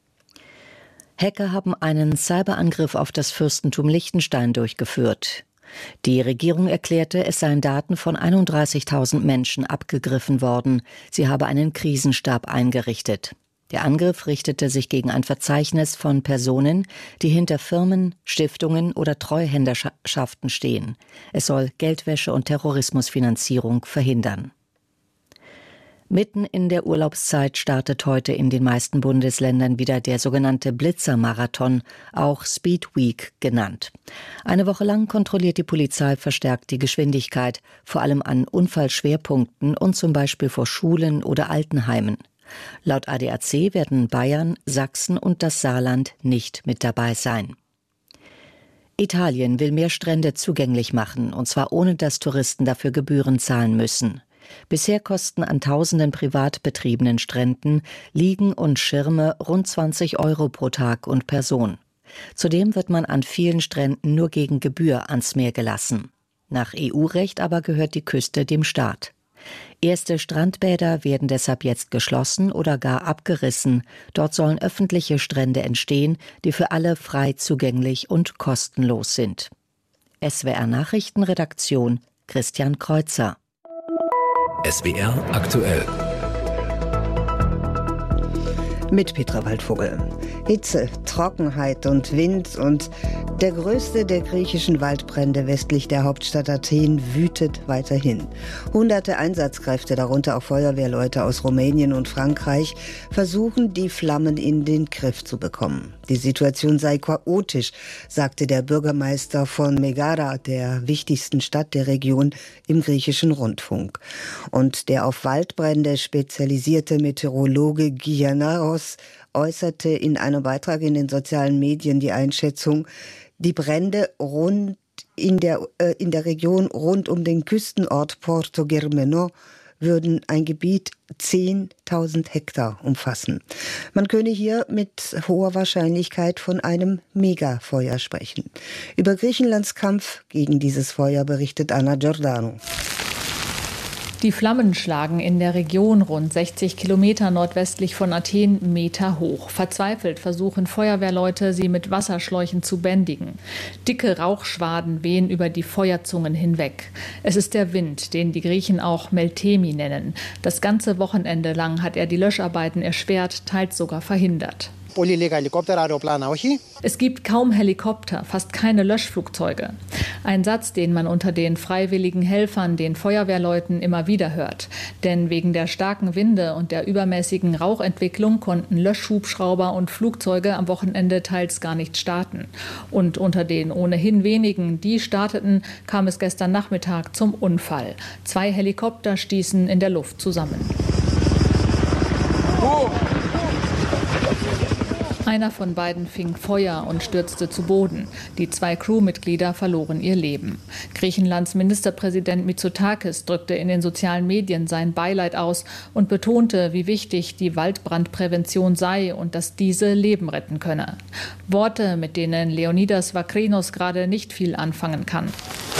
Hacker haben einen Cyberangriff auf das Fürstentum Liechtenstein durchgeführt. Die Regierung erklärte, es seien Daten von einunddreißigtausend Menschen abgegriffen worden. Sie habe einen Krisenstab eingerichtet. Der Angriff richtete sich gegen ein Verzeichnis von Personen, die hinter Firmen, Stiftungen oder Treuhänderschaften stehen. Es soll Geldwäsche und Terrorismusfinanzierung verhindern. Mitten in der Urlaubszeit startet heute in den meisten Bundesländern wieder der sogenannte Blitzermarathon, auch Speed Week genannt. Eine Woche lang kontrolliert die Polizei verstärkt die Geschwindigkeit, vor allem an Unfallschwerpunkten und zum Beispiel vor Schulen oder Altenheimen. Laut A D A C werden Bayern, Sachsen und das Saarland nicht mit dabei sein. Italien will mehr Strände zugänglich machen, und zwar ohne dass Touristen dafür Gebühren zahlen müssen. Bisher kosten an tausenden privat betriebenen Stränden Liegen und Schirme rund zwanzig Euro pro Tag und Person. Zudem wird man an vielen Stränden nur gegen Gebühr ans Meer gelassen. Nach E U-Recht aber gehört die Küste dem Staat. Erste Strandbäder werden deshalb jetzt geschlossen oder gar abgerissen. Dort sollen öffentliche Strände entstehen, die für alle frei zugänglich und kostenlos sind. S W R Nachrichtenredaktion Christian Kreuzer. S W R aktuell. Mit Petra Waldvogel. Hitze, Trockenheit und Wind und der größte der griechischen Waldbrände westlich der Hauptstadt Athen wütet weiterhin. Hunderte Einsatzkräfte, darunter auch Feuerwehrleute aus Rumänien und Frankreich, versuchen, die Flammen in den Griff zu bekommen. Die Situation sei chaotisch, sagte der Bürgermeister von Megara, der wichtigsten Stadt der Region, im griechischen Rundfunk. Und der auf Waldbrände spezialisierte Meteorologe Giannaros äußerte in einem Beitrag in den sozialen Medien die Einschätzung, die Brände rund in der, äh, in der Region rund um den Küstenort Porto Germeno würden ein Gebiet zehntausend Hektar umfassen. Man könne hier mit hoher Wahrscheinlichkeit von einem Megafeuer sprechen. Über Griechenlands Kampf gegen dieses Feuer berichtet Anna Giordano. Die Flammen schlagen in der Region rund sechzig Kilometer nordwestlich von Athen Meter hoch. Verzweifelt versuchen Feuerwehrleute, sie mit Wasserschläuchen zu bändigen. Dicke Rauchschwaden wehen über die Feuerzungen hinweg. Es ist der Wind, den die Griechen auch Meltemi nennen. Das ganze Wochenende lang hat er die Löscharbeiten erschwert, teils sogar verhindert. Es gibt kaum Helikopter, fast keine Löschflugzeuge. Ein Satz, den man unter den freiwilligen Helfern, den Feuerwehrleuten immer wieder hört. Denn wegen der starken Winde und der übermäßigen Rauchentwicklung konnten Löschhubschrauber und Flugzeuge am Wochenende teils gar nicht starten. Und unter den ohnehin wenigen, die starteten, kam es gestern Nachmittag zum Unfall. Zwei Helikopter stießen in der Luft zusammen. Oh. Einer von beiden fing Feuer und stürzte zu Boden. Die zwei Crewmitglieder verloren ihr Leben. Griechenlands Ministerpräsident Mitsotakis drückte in den sozialen Medien sein Beileid aus und betonte, wie wichtig die Waldbrandprävention sei und dass diese Leben retten könne. Worte, mit denen Leonidas Vakrinos gerade nicht viel anfangen kann.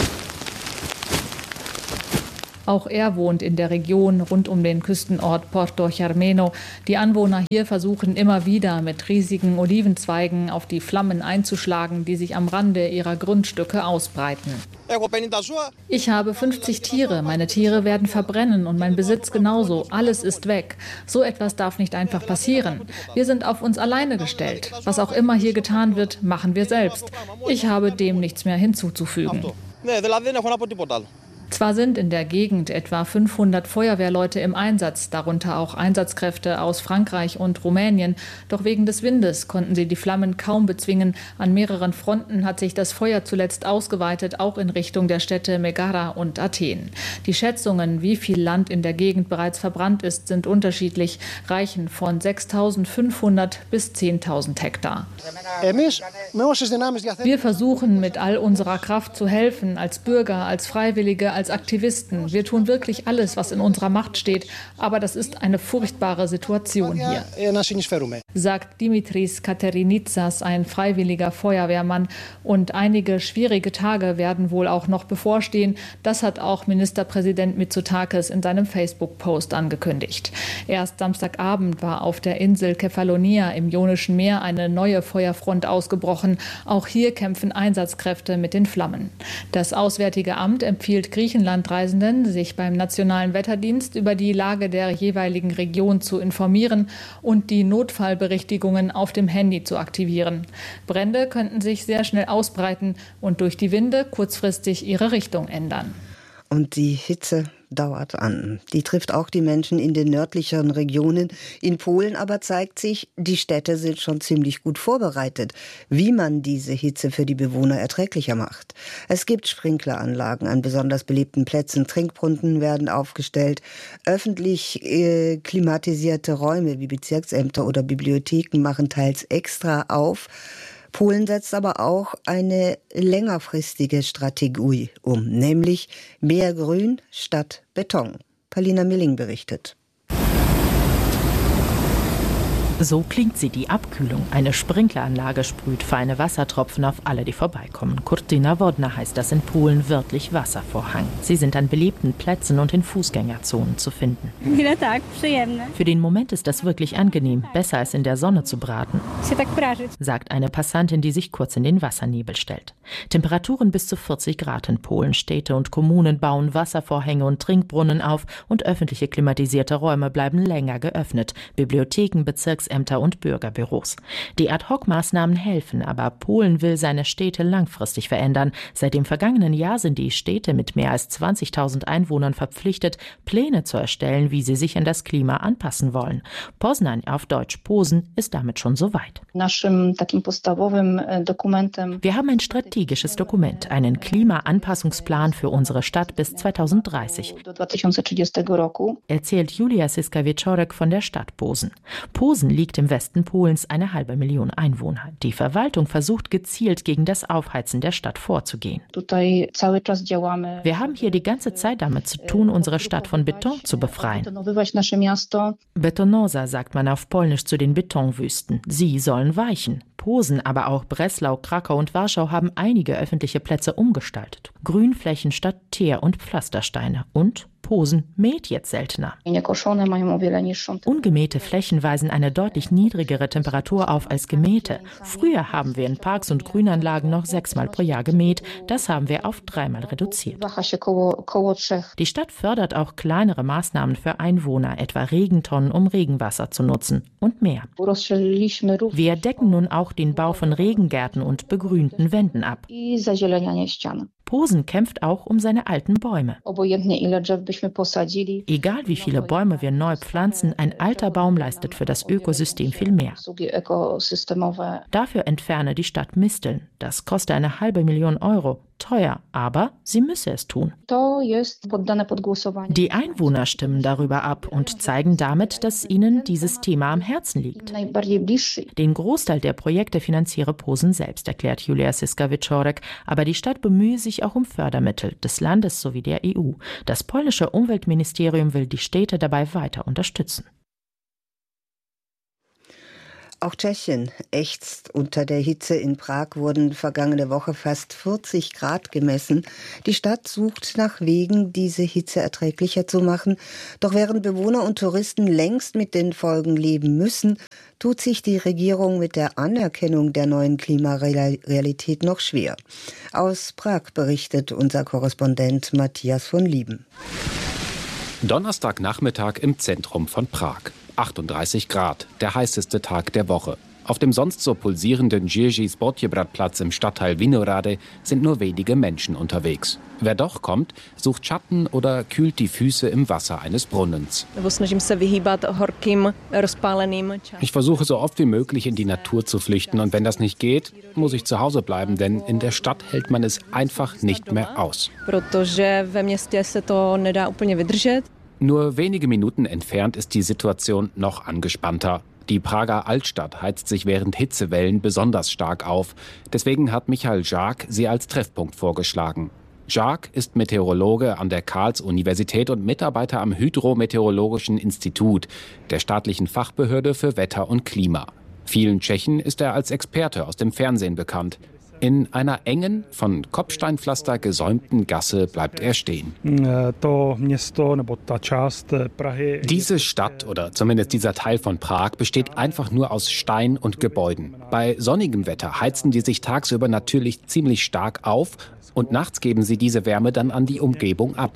Auch er wohnt in der Region rund um den Küstenort Porto Germeno. Die Anwohner hier versuchen immer wieder mit riesigen Olivenzweigen auf die Flammen einzuschlagen, die sich am Rande ihrer Grundstücke ausbreiten. Ich habe fünfzig Tiere. Meine Tiere werden verbrennen und mein Besitz genauso. Alles ist weg. So etwas darf nicht einfach passieren. Wir sind auf uns alleine gestellt. Was auch immer hier getan wird, machen wir selbst. Ich habe dem nichts mehr hinzuzufügen. Zwar sind in der Gegend etwa fünfhundert Feuerwehrleute im Einsatz, darunter auch Einsatzkräfte aus Frankreich und Rumänien. Doch wegen des Windes konnten sie die Flammen kaum bezwingen. An mehreren Fronten hat sich das Feuer zuletzt ausgeweitet, auch in Richtung der Städte Megara und Athen. Die Schätzungen, wie viel Land in der Gegend bereits verbrannt ist, sind unterschiedlich, reichen von sechstausendfünfhundert bis zehntausend Hektar. Wir versuchen mit all unserer Kraft zu helfen, als Bürger, als Freiwillige, als Aktivisten. Wir tun wirklich alles, was in unserer Macht steht, aber das ist eine furchtbare Situation hier, sagt Dimitris Katerinitsas, ein freiwilliger Feuerwehrmann. Und einige schwierige Tage werden wohl auch noch bevorstehen. Das hat auch Ministerpräsident Mitsotakis in seinem Facebook-Post angekündigt. Erst Samstagabend war auf der Insel Kefalonia im Ionischen Meer eine neue Feuerfront ausgebrochen. Auch hier kämpfen Einsatzkräfte mit den Flammen. Das Auswärtige Amt empfiehlt Griechenlandreisenden, sich beim Nationalen Wetterdienst über die Lage der jeweiligen Region zu informieren und die Notfallberichtigungen auf dem Handy zu aktivieren. Brände könnten sich sehr schnell ausbreiten und durch die Winde kurzfristig ihre Richtung ändern. Und die Hitze dauert an. Die trifft auch die Menschen in den nördlicheren Regionen. In Polen aber zeigt sich, die Städte sind schon ziemlich gut vorbereitet, wie man diese Hitze für die Bewohner erträglicher macht. Es gibt Sprinkleranlagen an besonders belebten Plätzen, Trinkbrunnen werden aufgestellt, öffentlich äh, klimatisierte Räume wie Bezirksämter oder Bibliotheken machen teils extra auf. Polen setzt aber auch eine längerfristige Strategie um, nämlich mehr Grün statt Beton. Paulina Milling berichtet. So klingt sie, die Abkühlung. Eine Sprinkleranlage sprüht feine Wassertropfen auf alle, die vorbeikommen. Kurtyna Wodna heißt das in Polen, wörtlich Wasservorhang. Sie sind an belebten Plätzen und in Fußgängerzonen zu finden. Für den Moment ist das wirklich angenehm, besser als in der Sonne zu braten, sagt eine Passantin, die sich kurz in den Wassernebel stellt. Temperaturen bis zu vierzig Grad in Polen. Städte und Kommunen bauen Wasservorhänge und Trinkbrunnen auf und öffentliche klimatisierte Räume bleiben länger geöffnet. Bibliotheken, Bezirks Ämter und Bürgerbüros. Die Ad-Hoc-Maßnahmen helfen, aber Polen will seine Städte langfristig verändern. Seit dem vergangenen Jahr sind die Städte mit mehr als zwanzigtausend Einwohnern verpflichtet, Pläne zu erstellen, wie sie sich an das Klima anpassen wollen. Poznań, auf Deutsch Posen, ist damit schon so weit. Wir haben ein strategisches Dokument, einen Klimaanpassungsplan für unsere Stadt bis zweitausenddreißig, erzählt Julia Siska-Wieczorek von der Stadt Posen. Posen liegt im Westen Polens, eine halbe Million Einwohner. Die Verwaltung versucht gezielt gegen das Aufheizen der Stadt vorzugehen. Wir haben hier die ganze Zeit damit zu tun, unsere Stadt von Beton zu befreien. Betonosa sagt man auf Polnisch zu den Betonwüsten. Sie sollen weichen. Posen, aber auch Breslau, Krakau und Warschau haben einige öffentliche Plätze umgestaltet. Grünflächen statt Teer- und Pflastersteine. Und Posen mäht jetzt seltener. Ungemähte Flächen weisen eine deutlich niedrigere Temperatur auf als gemähte. Früher haben wir in Parks und Grünanlagen noch sechsmal pro Jahr gemäht. Das haben wir auf dreimal reduziert. Die Stadt fördert auch kleinere Maßnahmen für Einwohner, etwa Regentonnen, um Regenwasser zu nutzen und mehr. Wir decken nun auch den Bau von Regengärten und begrünten Wänden ab. Posen kämpft auch um seine alten Bäume. Egal wie viele Bäume wir neu pflanzen, ein alter Baum leistet für das Ökosystem viel mehr. Dafür entferne die Stadt Misteln. Das kostet eine halbe Million Euro. Teuer, aber sie müsse es tun. Die Einwohner stimmen darüber ab und zeigen damit, dass ihnen dieses Thema am Herzen liegt. Den Großteil der Projekte finanziere Posen selbst, erklärt Julia Siska-Wieczorek, aber die Stadt bemühe sich auch um Fördermittel des Landes sowie der E U. Das polnische Umweltministerium will die Städte dabei weiter unterstützen. Auch Tschechien ächzt unter der Hitze. In Prag wurden vergangene Woche fast vierzig Grad gemessen. Die Stadt sucht nach Wegen, diese Hitze erträglicher zu machen. Doch während Bewohner und Touristen längst mit den Folgen leben müssen, tut sich die Regierung mit der Anerkennung der neuen Klimarealität noch schwer. Aus Prag berichtet unser Korrespondent Matthias von Lieben. Donnerstagnachmittag im Zentrum von Prag. achtunddreißig Grad, der heißeste Tag der Woche. Auf dem sonst so pulsierenden Jerzy-Spotjebrat-Platz im Stadtteil Vinohrady sind nur wenige Menschen unterwegs. Wer doch kommt, sucht Schatten oder kühlt die Füße im Wasser eines Brunnens. Ich versuche so oft wie möglich in die Natur zu flüchten und wenn das nicht geht, muss ich zu Hause bleiben, denn in der Stadt hält man es einfach nicht mehr aus. Nur wenige Minuten entfernt ist die Situation noch angespannter. Die Prager Altstadt heizt sich während Hitzewellen besonders stark auf. Deswegen hat Michal Žák sie als Treffpunkt vorgeschlagen. Žák ist Meteorologe an der Karls-Universität und Mitarbeiter am Hydrometeorologischen Institut, der staatlichen Fachbehörde für Wetter und Klima. Vielen Tschechen ist er als Experte aus dem Fernsehen bekannt. In einer engen, von Kopfsteinpflaster gesäumten Gasse bleibt er stehen. Diese Stadt oder zumindest dieser Teil von Prag besteht einfach nur aus Stein und Gebäuden. Bei sonnigem Wetter heizen die sich tagsüber natürlich ziemlich stark auf und nachts geben sie diese Wärme dann an die Umgebung ab.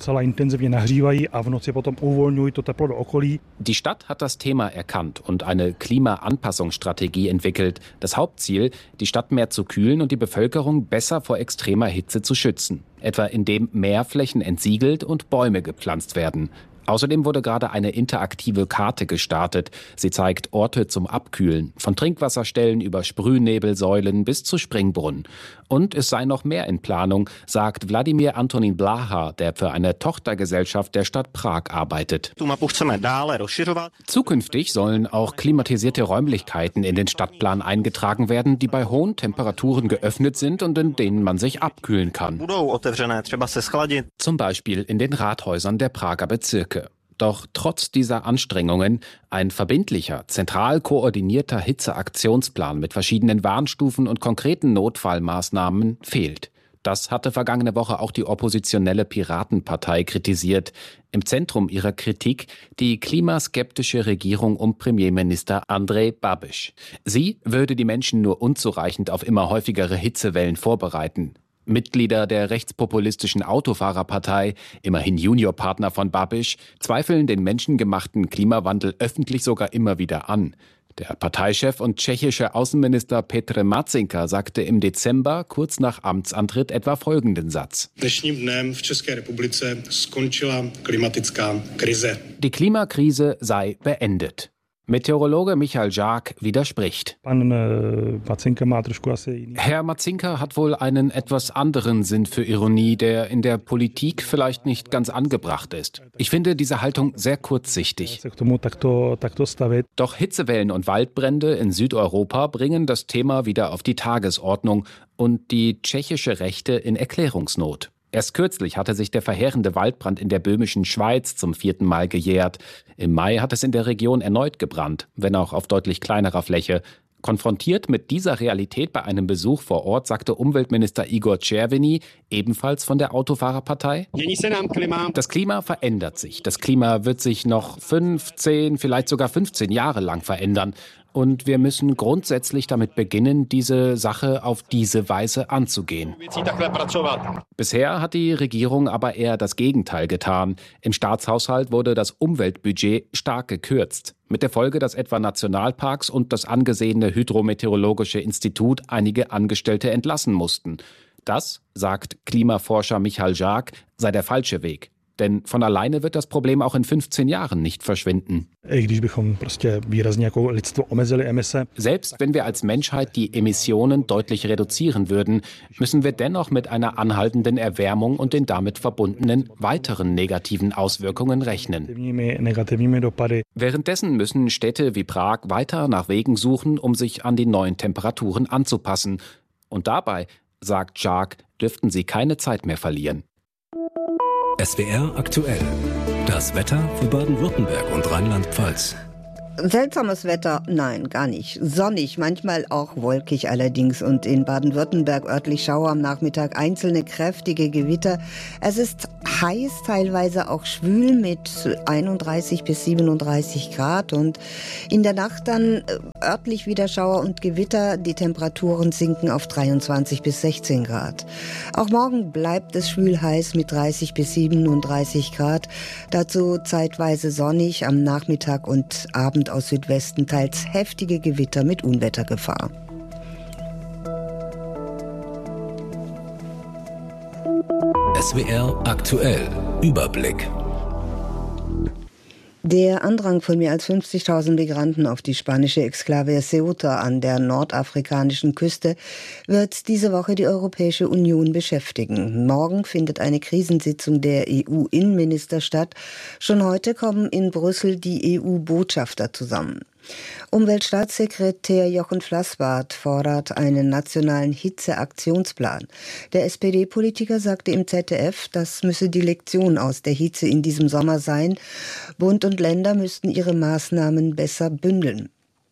Die Stadt hat das Thema erkannt und eine Klimaanpassungsstrategie entwickelt. Das Hauptziel, die Stadt mehr zu kühlen und die Bevölkerung besser vor extremer Hitze zu schützen. Etwa indem mehr Flächen entsiegelt und Bäume gepflanzt werden. Außerdem wurde gerade eine interaktive Karte gestartet. Sie zeigt Orte zum Abkühlen, von Trinkwasserstellen über Sprühnebelsäulen bis zu Springbrunnen. Und es sei noch mehr in Planung, sagt Wladimir Antonin Blaha, der für eine Tochtergesellschaft der Stadt Prag arbeitet. Zukünftig sollen auch klimatisierte Räumlichkeiten in den Stadtplan eingetragen werden, die bei hohen Temperaturen geöffnet sind und in denen man sich abkühlen kann. Zum Beispiel in den Rathäusern der Prager Bezirke. Doch trotz dieser Anstrengungen ein verbindlicher, zentral koordinierter Hitzeaktionsplan mit verschiedenen Warnstufen und konkreten Notfallmaßnahmen fehlt. Das hatte vergangene Woche auch die oppositionelle Piratenpartei kritisiert. Im Zentrum ihrer Kritik die klimaskeptische Regierung um Premierminister Andrej Babiš. Sie würde die Menschen nur unzureichend auf immer häufigere Hitzewellen vorbereiten. Mitglieder der rechtspopulistischen Autofahrerpartei, immerhin Juniorpartner von Babiš, zweifeln den menschengemachten Klimawandel öffentlich sogar immer wieder an. Der Parteichef und tschechische Außenminister Petr Marcinka sagte im Dezember, kurz nach Amtsantritt, etwa folgenden Satz. Die Klimakrise sei beendet. Meteorologe Michal Žák widerspricht. Herr Marcinka hat wohl einen etwas anderen Sinn für Ironie, der in der Politik vielleicht nicht ganz angebracht ist. Ich finde diese Haltung sehr kurzsichtig. Doch Hitzewellen und Waldbrände in Südeuropa bringen das Thema wieder auf die Tagesordnung und die tschechische Rechte in Erklärungsnot. Erst kürzlich hatte sich der verheerende Waldbrand in der böhmischen Schweiz zum vierten Mal gejährt. Im Mai hat es in der Region erneut gebrannt, wenn auch auf deutlich kleinerer Fläche. Konfrontiert mit dieser Realität bei einem Besuch vor Ort sagte Umweltminister Igor Červený, ebenfalls von der Autofahrerpartei: Das Klima verändert sich. Das Klima wird sich noch fünf, zehn, vielleicht sogar fünfzehn Jahre lang verändern. Und wir müssen grundsätzlich damit beginnen, diese Sache auf diese Weise anzugehen. Bisher hat die Regierung aber eher das Gegenteil getan. Im Staatshaushalt wurde das Umweltbudget stark gekürzt. Mit der Folge, dass etwa Nationalparks und das angesehene Hydrometeorologische Institut einige Angestellte entlassen mussten. Das, sagt Klimaforscher Michal Žák, sei der falsche Weg. Denn von alleine wird das Problem auch in fünfzehn Jahren nicht verschwinden. Selbst wenn wir als Menschheit die Emissionen deutlich reduzieren würden, müssen wir dennoch mit einer anhaltenden Erwärmung und den damit verbundenen weiteren negativen Auswirkungen rechnen. Währenddessen müssen Städte wie Prag weiter nach Wegen suchen, um sich an die neuen Temperaturen anzupassen. Und dabei, sagt Žák, dürften sie keine Zeit mehr verlieren. S W R aktuell. Das Wetter für Baden-Württemberg und Rheinland-Pfalz. Seltsames Wetter? Nein, gar nicht. Sonnig, manchmal auch wolkig allerdings. Und in Baden-Württemberg örtlich Schauer am Nachmittag, einzelne kräftige Gewitter. Es ist heiß, teilweise auch schwül mit einunddreißig bis siebenunddreißig Grad. Und in der Nacht dann örtlich wieder Schauer und Gewitter. Die Temperaturen sinken auf dreiundzwanzig bis sechzehn Grad. Auch morgen bleibt es schwül heiß mit dreißig bis siebenunddreißig Grad. Dazu zeitweise sonnig am Nachmittag und Abend aus Südwesten, teils heftige Gewitter mit Unwettergefahr. S W R aktuell. Überblick. Der Andrang von mehr als fünfzigtausend Migranten auf die spanische Exklave Ceuta an der nordafrikanischen Küste wird diese Woche die Europäische Union beschäftigen. Morgen findet eine Krisensitzung der E U-Innenminister statt. Schon heute kommen in Brüssel die E U-Botschafter zusammen. Umweltstaatssekretär Jochen Flassbart fordert einen nationalen Hitzeaktionsplan. Der S P D-Politiker sagte im Z D F, das müsse die Lektion aus der Hitze in diesem Sommer sein. Bund und Länder müssten ihre Maßnahmen besser bündeln.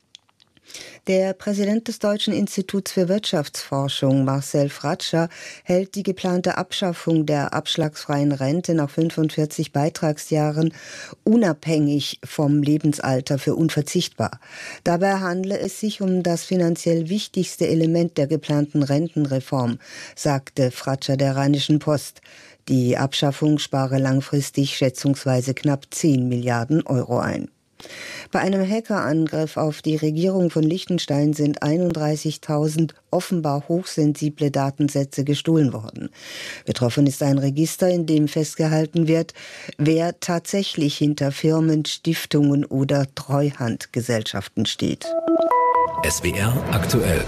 Der Präsident des Deutschen Instituts für Wirtschaftsforschung, Marcel Fratscher, hält die geplante Abschaffung der abschlagsfreien Rente nach fünfundvierzig Beitragsjahren unabhängig vom Lebensalter für unverzichtbar. Dabei handle es sich um das finanziell wichtigste Element der geplanten Rentenreform, sagte Fratscher der Rheinischen Post. Die Abschaffung spare langfristig schätzungsweise knapp zehn Milliarden Euro ein. Bei einem Hackerangriff auf die Regierung von Liechtenstein sind einunddreißigtausend offenbar hochsensible Datensätze gestohlen worden. Betroffen ist ein Register, in dem festgehalten wird, wer tatsächlich hinter Firmen, Stiftungen oder Treuhandgesellschaften steht. S W R aktuell.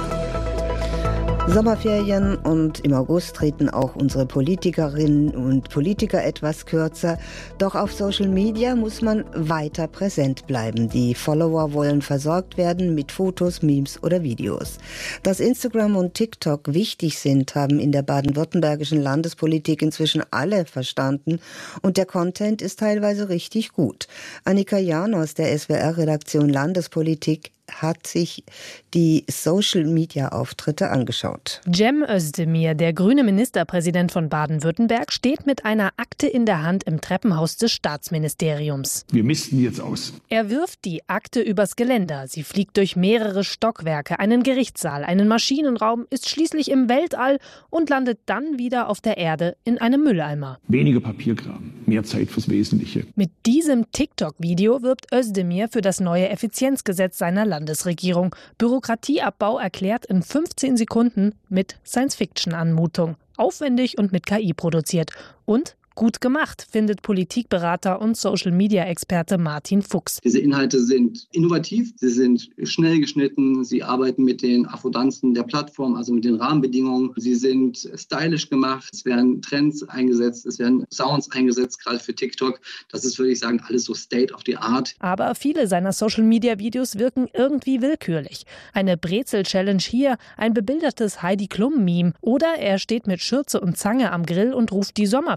Sommerferien und im August treten auch unsere Politikerinnen und Politiker etwas kürzer. Doch auf Social Media muss man weiter präsent bleiben. Die Follower wollen versorgt werden mit Fotos, Memes oder Videos. Dass Instagram und TikTok wichtig sind, haben in der baden-württembergischen Landespolitik inzwischen alle verstanden. Und der Content ist teilweise richtig gut. Annika Jahn aus der S W R-Redaktion Landespolitik hat sich die Social-Media-Auftritte angeschaut. Cem Özdemir, der grüne Ministerpräsident von Baden-Württemberg, steht mit einer Akte in der Hand im Treppenhaus des Staatsministeriums. Wir misten jetzt aus. Er wirft die Akte übers Geländer. Sie fliegt durch mehrere Stockwerke, einen Gerichtssaal, einen Maschinenraum, ist schließlich im Weltall und landet dann wieder auf der Erde in einem Mülleimer. Weniger Papierkram, mehr Zeit fürs Wesentliche. Mit diesem TikTok-Video wirbt Özdemir für das neue Effizienzgesetz seiner Landesregierung. Bürokratieabbau erklärt in fünfzehn Sekunden mit Science-Fiction-Anmutung. Aufwendig und mit K I produziert. Und gut gemacht, findet Politikberater und Social-Media-Experte Martin Fuchs. Diese Inhalte sind innovativ, sie sind schnell geschnitten, sie arbeiten mit den Affordanzen der Plattform, also mit den Rahmenbedingungen. Sie sind stylisch gemacht, es werden Trends eingesetzt, es werden Sounds eingesetzt, gerade für TikTok. Das ist, würde ich sagen, alles so State of the Art. Aber viele seiner Social-Media-Videos wirken irgendwie willkürlich. Eine Brezel-Challenge hier, ein bebildertes Heidi Klum-Meme oder er steht mit Schürze und Zange am Grill und ruft die Sommerferien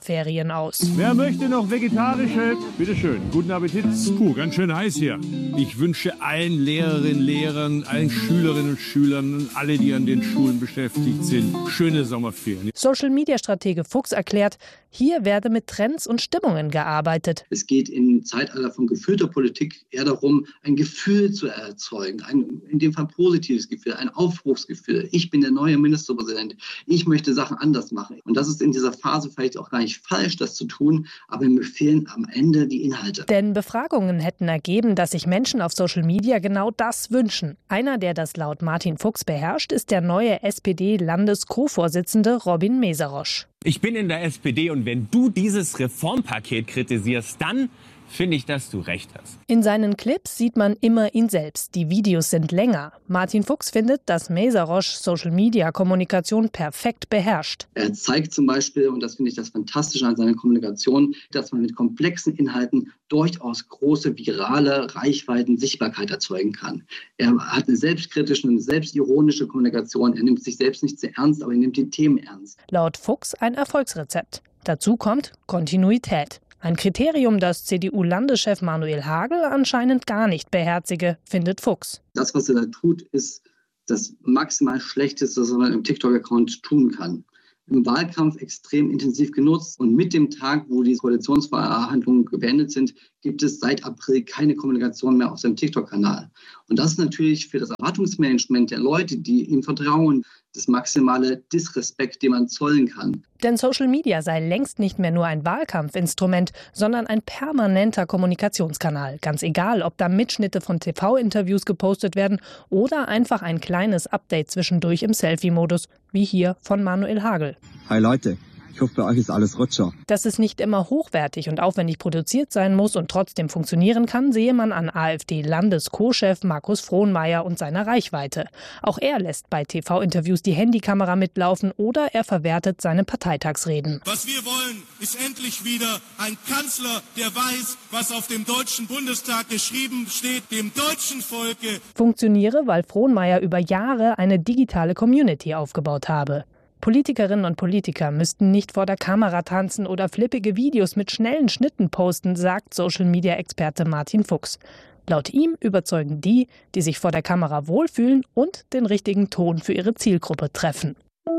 Kriterien aus. Wer möchte noch vegetarische? Bitte schön, guten Appetit. Puh, ganz schön heiß hier. Ich wünsche allen Lehrerinnen, Lehrern, allen Schülerinnen und Schülern und alle, die an den Schulen beschäftigt sind, schöne Sommerferien. Social-Media-Stratege Fuchs erklärt, hier werde mit Trends und Stimmungen gearbeitet. Es geht im Zeitalter von gefühlter Politik eher darum, ein Gefühl zu erzeugen, ein in dem Fall positives Gefühl, ein Aufbruchsgefühl. Ich bin der neue Ministerpräsident, ich möchte Sachen anders machen. Und das ist in dieser Phase vielleicht auch gar nicht falsch, das zu tun, aber mir fehlen am Ende die Inhalte. Denn Befragungen hätten ergeben, dass sich Menschen auf Social Media genau das wünschen. Einer, der das laut Martin Fuchs beherrscht, ist der neue S P D-Landes-Co-Vorsitzende Robin Meserosch. Ich bin in der S P D und wenn du dieses Reformpaket kritisierst, dann finde ich, dass du recht hast. In seinen Clips sieht man immer ihn selbst. Die Videos sind länger. Martin Fuchs findet, dass Meserosch Social-Media-Kommunikation perfekt beherrscht. Er zeigt zum Beispiel, und das finde ich das Fantastische an seiner Kommunikation, dass man mit komplexen Inhalten durchaus große virale Reichweiten, Sichtbarkeit erzeugen kann. Er hat eine selbstkritische und selbstironische Kommunikation. Er nimmt sich selbst nicht sehr ernst, aber er nimmt die Themen ernst. Laut Fuchs ein Erfolgsrezept. Dazu kommt Kontinuität. Ein Kriterium, das C D U-Landeschef Manuel Hagel anscheinend gar nicht beherzige, findet Fuchs. Das, was er da tut, ist das maximal Schlechteste, was man im TikTok-Account tun kann. Im Wahlkampf extrem intensiv genutzt und mit dem Tag, wo die Koalitionsverhandlungen beendet sind, gibt es seit April keine Kommunikation mehr auf seinem TikTok-Kanal. Und das ist natürlich für das Erwartungsmanagement der Leute, die ihm vertrauen, das maximale Disrespekt, den man zollen kann. Denn Social Media sei längst nicht mehr nur ein Wahlkampfinstrument, sondern ein permanenter Kommunikationskanal. Ganz egal, ob da Mitschnitte von T V-Interviews gepostet werden oder einfach ein kleines Update zwischendurch im Selfie-Modus, wie hier von Manuel Hagel. Hi Leute. Ich hoffe, bei euch ist alles Rutscher. Dass es nicht immer hochwertig und aufwendig produziert sein muss und trotzdem funktionieren kann, sehe man an AfD-Landes-Co-Chef Markus Frohnmayer und seiner Reichweite. Auch er lässt bei T V-Interviews die Handykamera mitlaufen oder er verwertet seine Parteitagsreden. Was wir wollen, ist endlich wieder ein Kanzler, der weiß, was auf dem Deutschen Bundestag geschrieben steht, dem deutschen Volke. Funktioniere, weil Frohnmayer über Jahre eine digitale Community aufgebaut habe. Politikerinnen und Politiker müssten nicht vor der Kamera tanzen oder flippige Videos mit schnellen Schnitten posten, sagt Social-Media-Experte Martin Fuchs. Laut ihm überzeugen die, die sich vor der Kamera wohlfühlen und den richtigen Ton für ihre Zielgruppe treffen.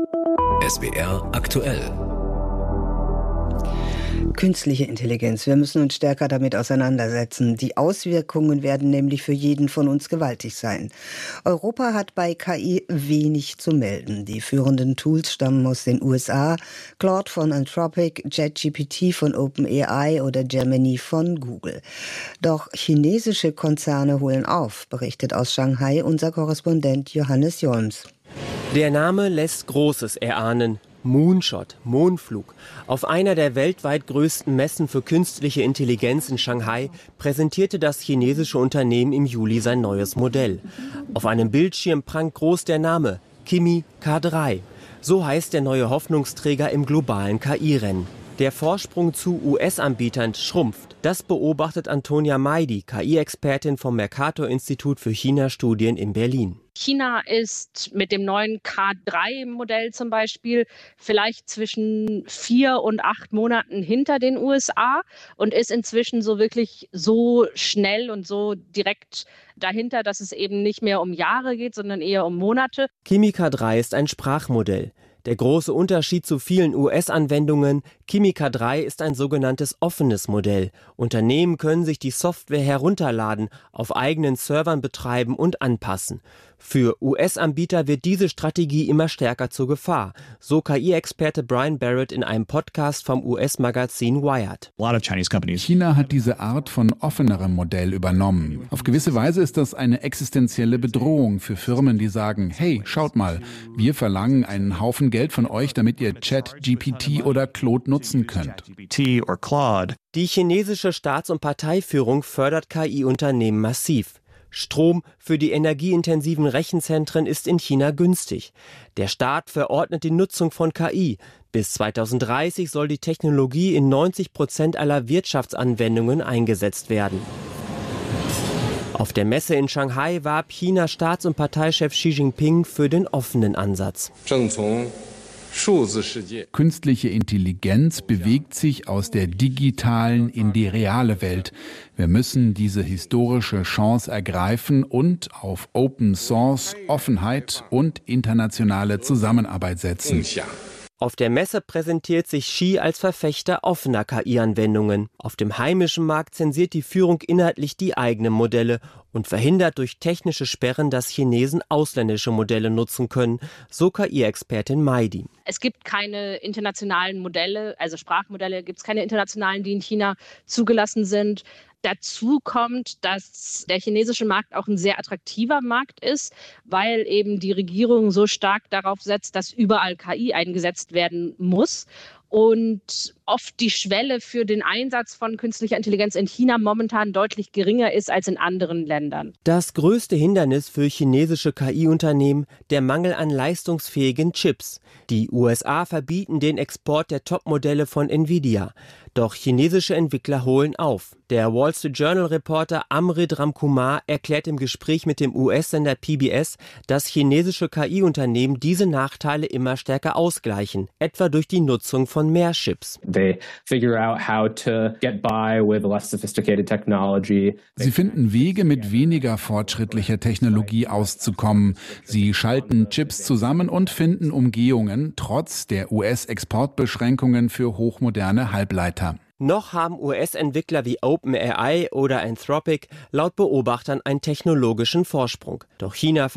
S W R aktuell. Künstliche Intelligenz. Wir müssen uns stärker damit auseinandersetzen. Die Auswirkungen werden nämlich für jeden von uns gewaltig sein. Europa hat bei K I wenig zu melden. Die führenden Tools stammen aus den U S A, Claude von Anthropic, ChatGPT von OpenAI oder Gemini von Google. Doch chinesische Konzerne holen auf, berichtet aus Shanghai unser Korrespondent Johannes Jolms. Der Name lässt Großes erahnen. Moonshot, Mondflug. Auf einer der weltweit größten Messen für künstliche Intelligenz in Shanghai präsentierte das chinesische Unternehmen im Juli sein neues Modell. Auf einem Bildschirm prangt groß der Name Kimi K drei. So heißt der neue Hoffnungsträger im globalen K I-Rennen. Der Vorsprung zu U S-Anbietern schrumpft. Das beobachtet Antonia Meidi, K I-Expertin vom Mercator-Institut für China-Studien in Berlin. China ist mit dem neuen K drei Modell zum Beispiel vielleicht zwischen vier und acht Monaten hinter den U S A und ist inzwischen so wirklich so schnell und so direkt dahinter, dass es eben nicht mehr um Jahre geht, sondern eher um Monate. Kimi K drei ist ein Sprachmodell. Der große Unterschied zu vielen U S-Anwendungen, Kimi K drei ist ein sogenanntes offenes Modell. Unternehmen können sich die Software herunterladen, auf eigenen Servern betreiben und anpassen. Für U S-Anbieter wird diese Strategie immer stärker zur Gefahr, so K I-Experte Brian Barrett in einem Podcast vom U S-Magazin Wired. China hat diese Art von offenerem Modell übernommen. Auf gewisse Weise ist das eine existenzielle Bedrohung für Firmen, die sagen, hey, schaut mal, wir verlangen einen Haufen Geld von euch, damit ihr ChatGPT oder Claude nutzen könnt. Die chinesische Staats- und Parteiführung fördert K I-Unternehmen massiv. Strom für die energieintensiven Rechenzentren ist in China günstig. Der Staat verordnet die Nutzung von K I. Bis zweitausenddreißig soll die Technologie in neunzig Prozent aller Wirtschaftsanwendungen eingesetzt werden. Auf der Messe in Shanghai warb Chinas Staats- und Parteichef Xi Jinping für den offenen Ansatz. Künstliche Intelligenz bewegt sich aus der digitalen in die reale Welt. Wir müssen diese historische Chance ergreifen und auf Open Source, Offenheit und internationale Zusammenarbeit setzen. Auf der Messe präsentiert sich Xi als Verfechter offener K I-Anwendungen. Auf dem heimischen Markt zensiert die Führung inhaltlich die eigenen Modelle und verhindert durch technische Sperren, dass Chinesen ausländische Modelle nutzen können, so K I-Expertin Meidi. Es gibt keine internationalen Modelle, also Sprachmodelle gibt es keine internationalen, die in China zugelassen sind. Dazu kommt, dass der chinesische Markt auch ein sehr attraktiver Markt ist, weil eben die Regierung so stark darauf setzt, dass überall K I eingesetzt werden muss. Und oft die Schwelle für den Einsatz von künstlicher Intelligenz in China momentan deutlich geringer ist als in anderen Ländern. Das größte Hindernis für chinesische K I-Unternehmen, der Mangel an leistungsfähigen Chips. Die U S A verbieten den Export der Topmodelle von Nvidia. Doch chinesische Entwickler holen auf. Der Wall Street Journal-Reporter Amrit Ramkumar erklärt im Gespräch mit dem U S-Sender P B S, dass chinesische K I-Unternehmen diese Nachteile immer stärker ausgleichen, etwa durch die Nutzung von mehr Chips. Sie finden Wege, mit weniger fortschrittlicher Technologie auszukommen. Sie schalten Chips zusammen und finden Umgehungen, trotz der U S-Exportbeschränkungen für hochmoderne Halbleiter. Noch haben U S-Entwickler wie OpenAI oder Anthropic laut Beobachtern einen technologischen Vorsprung. Doch China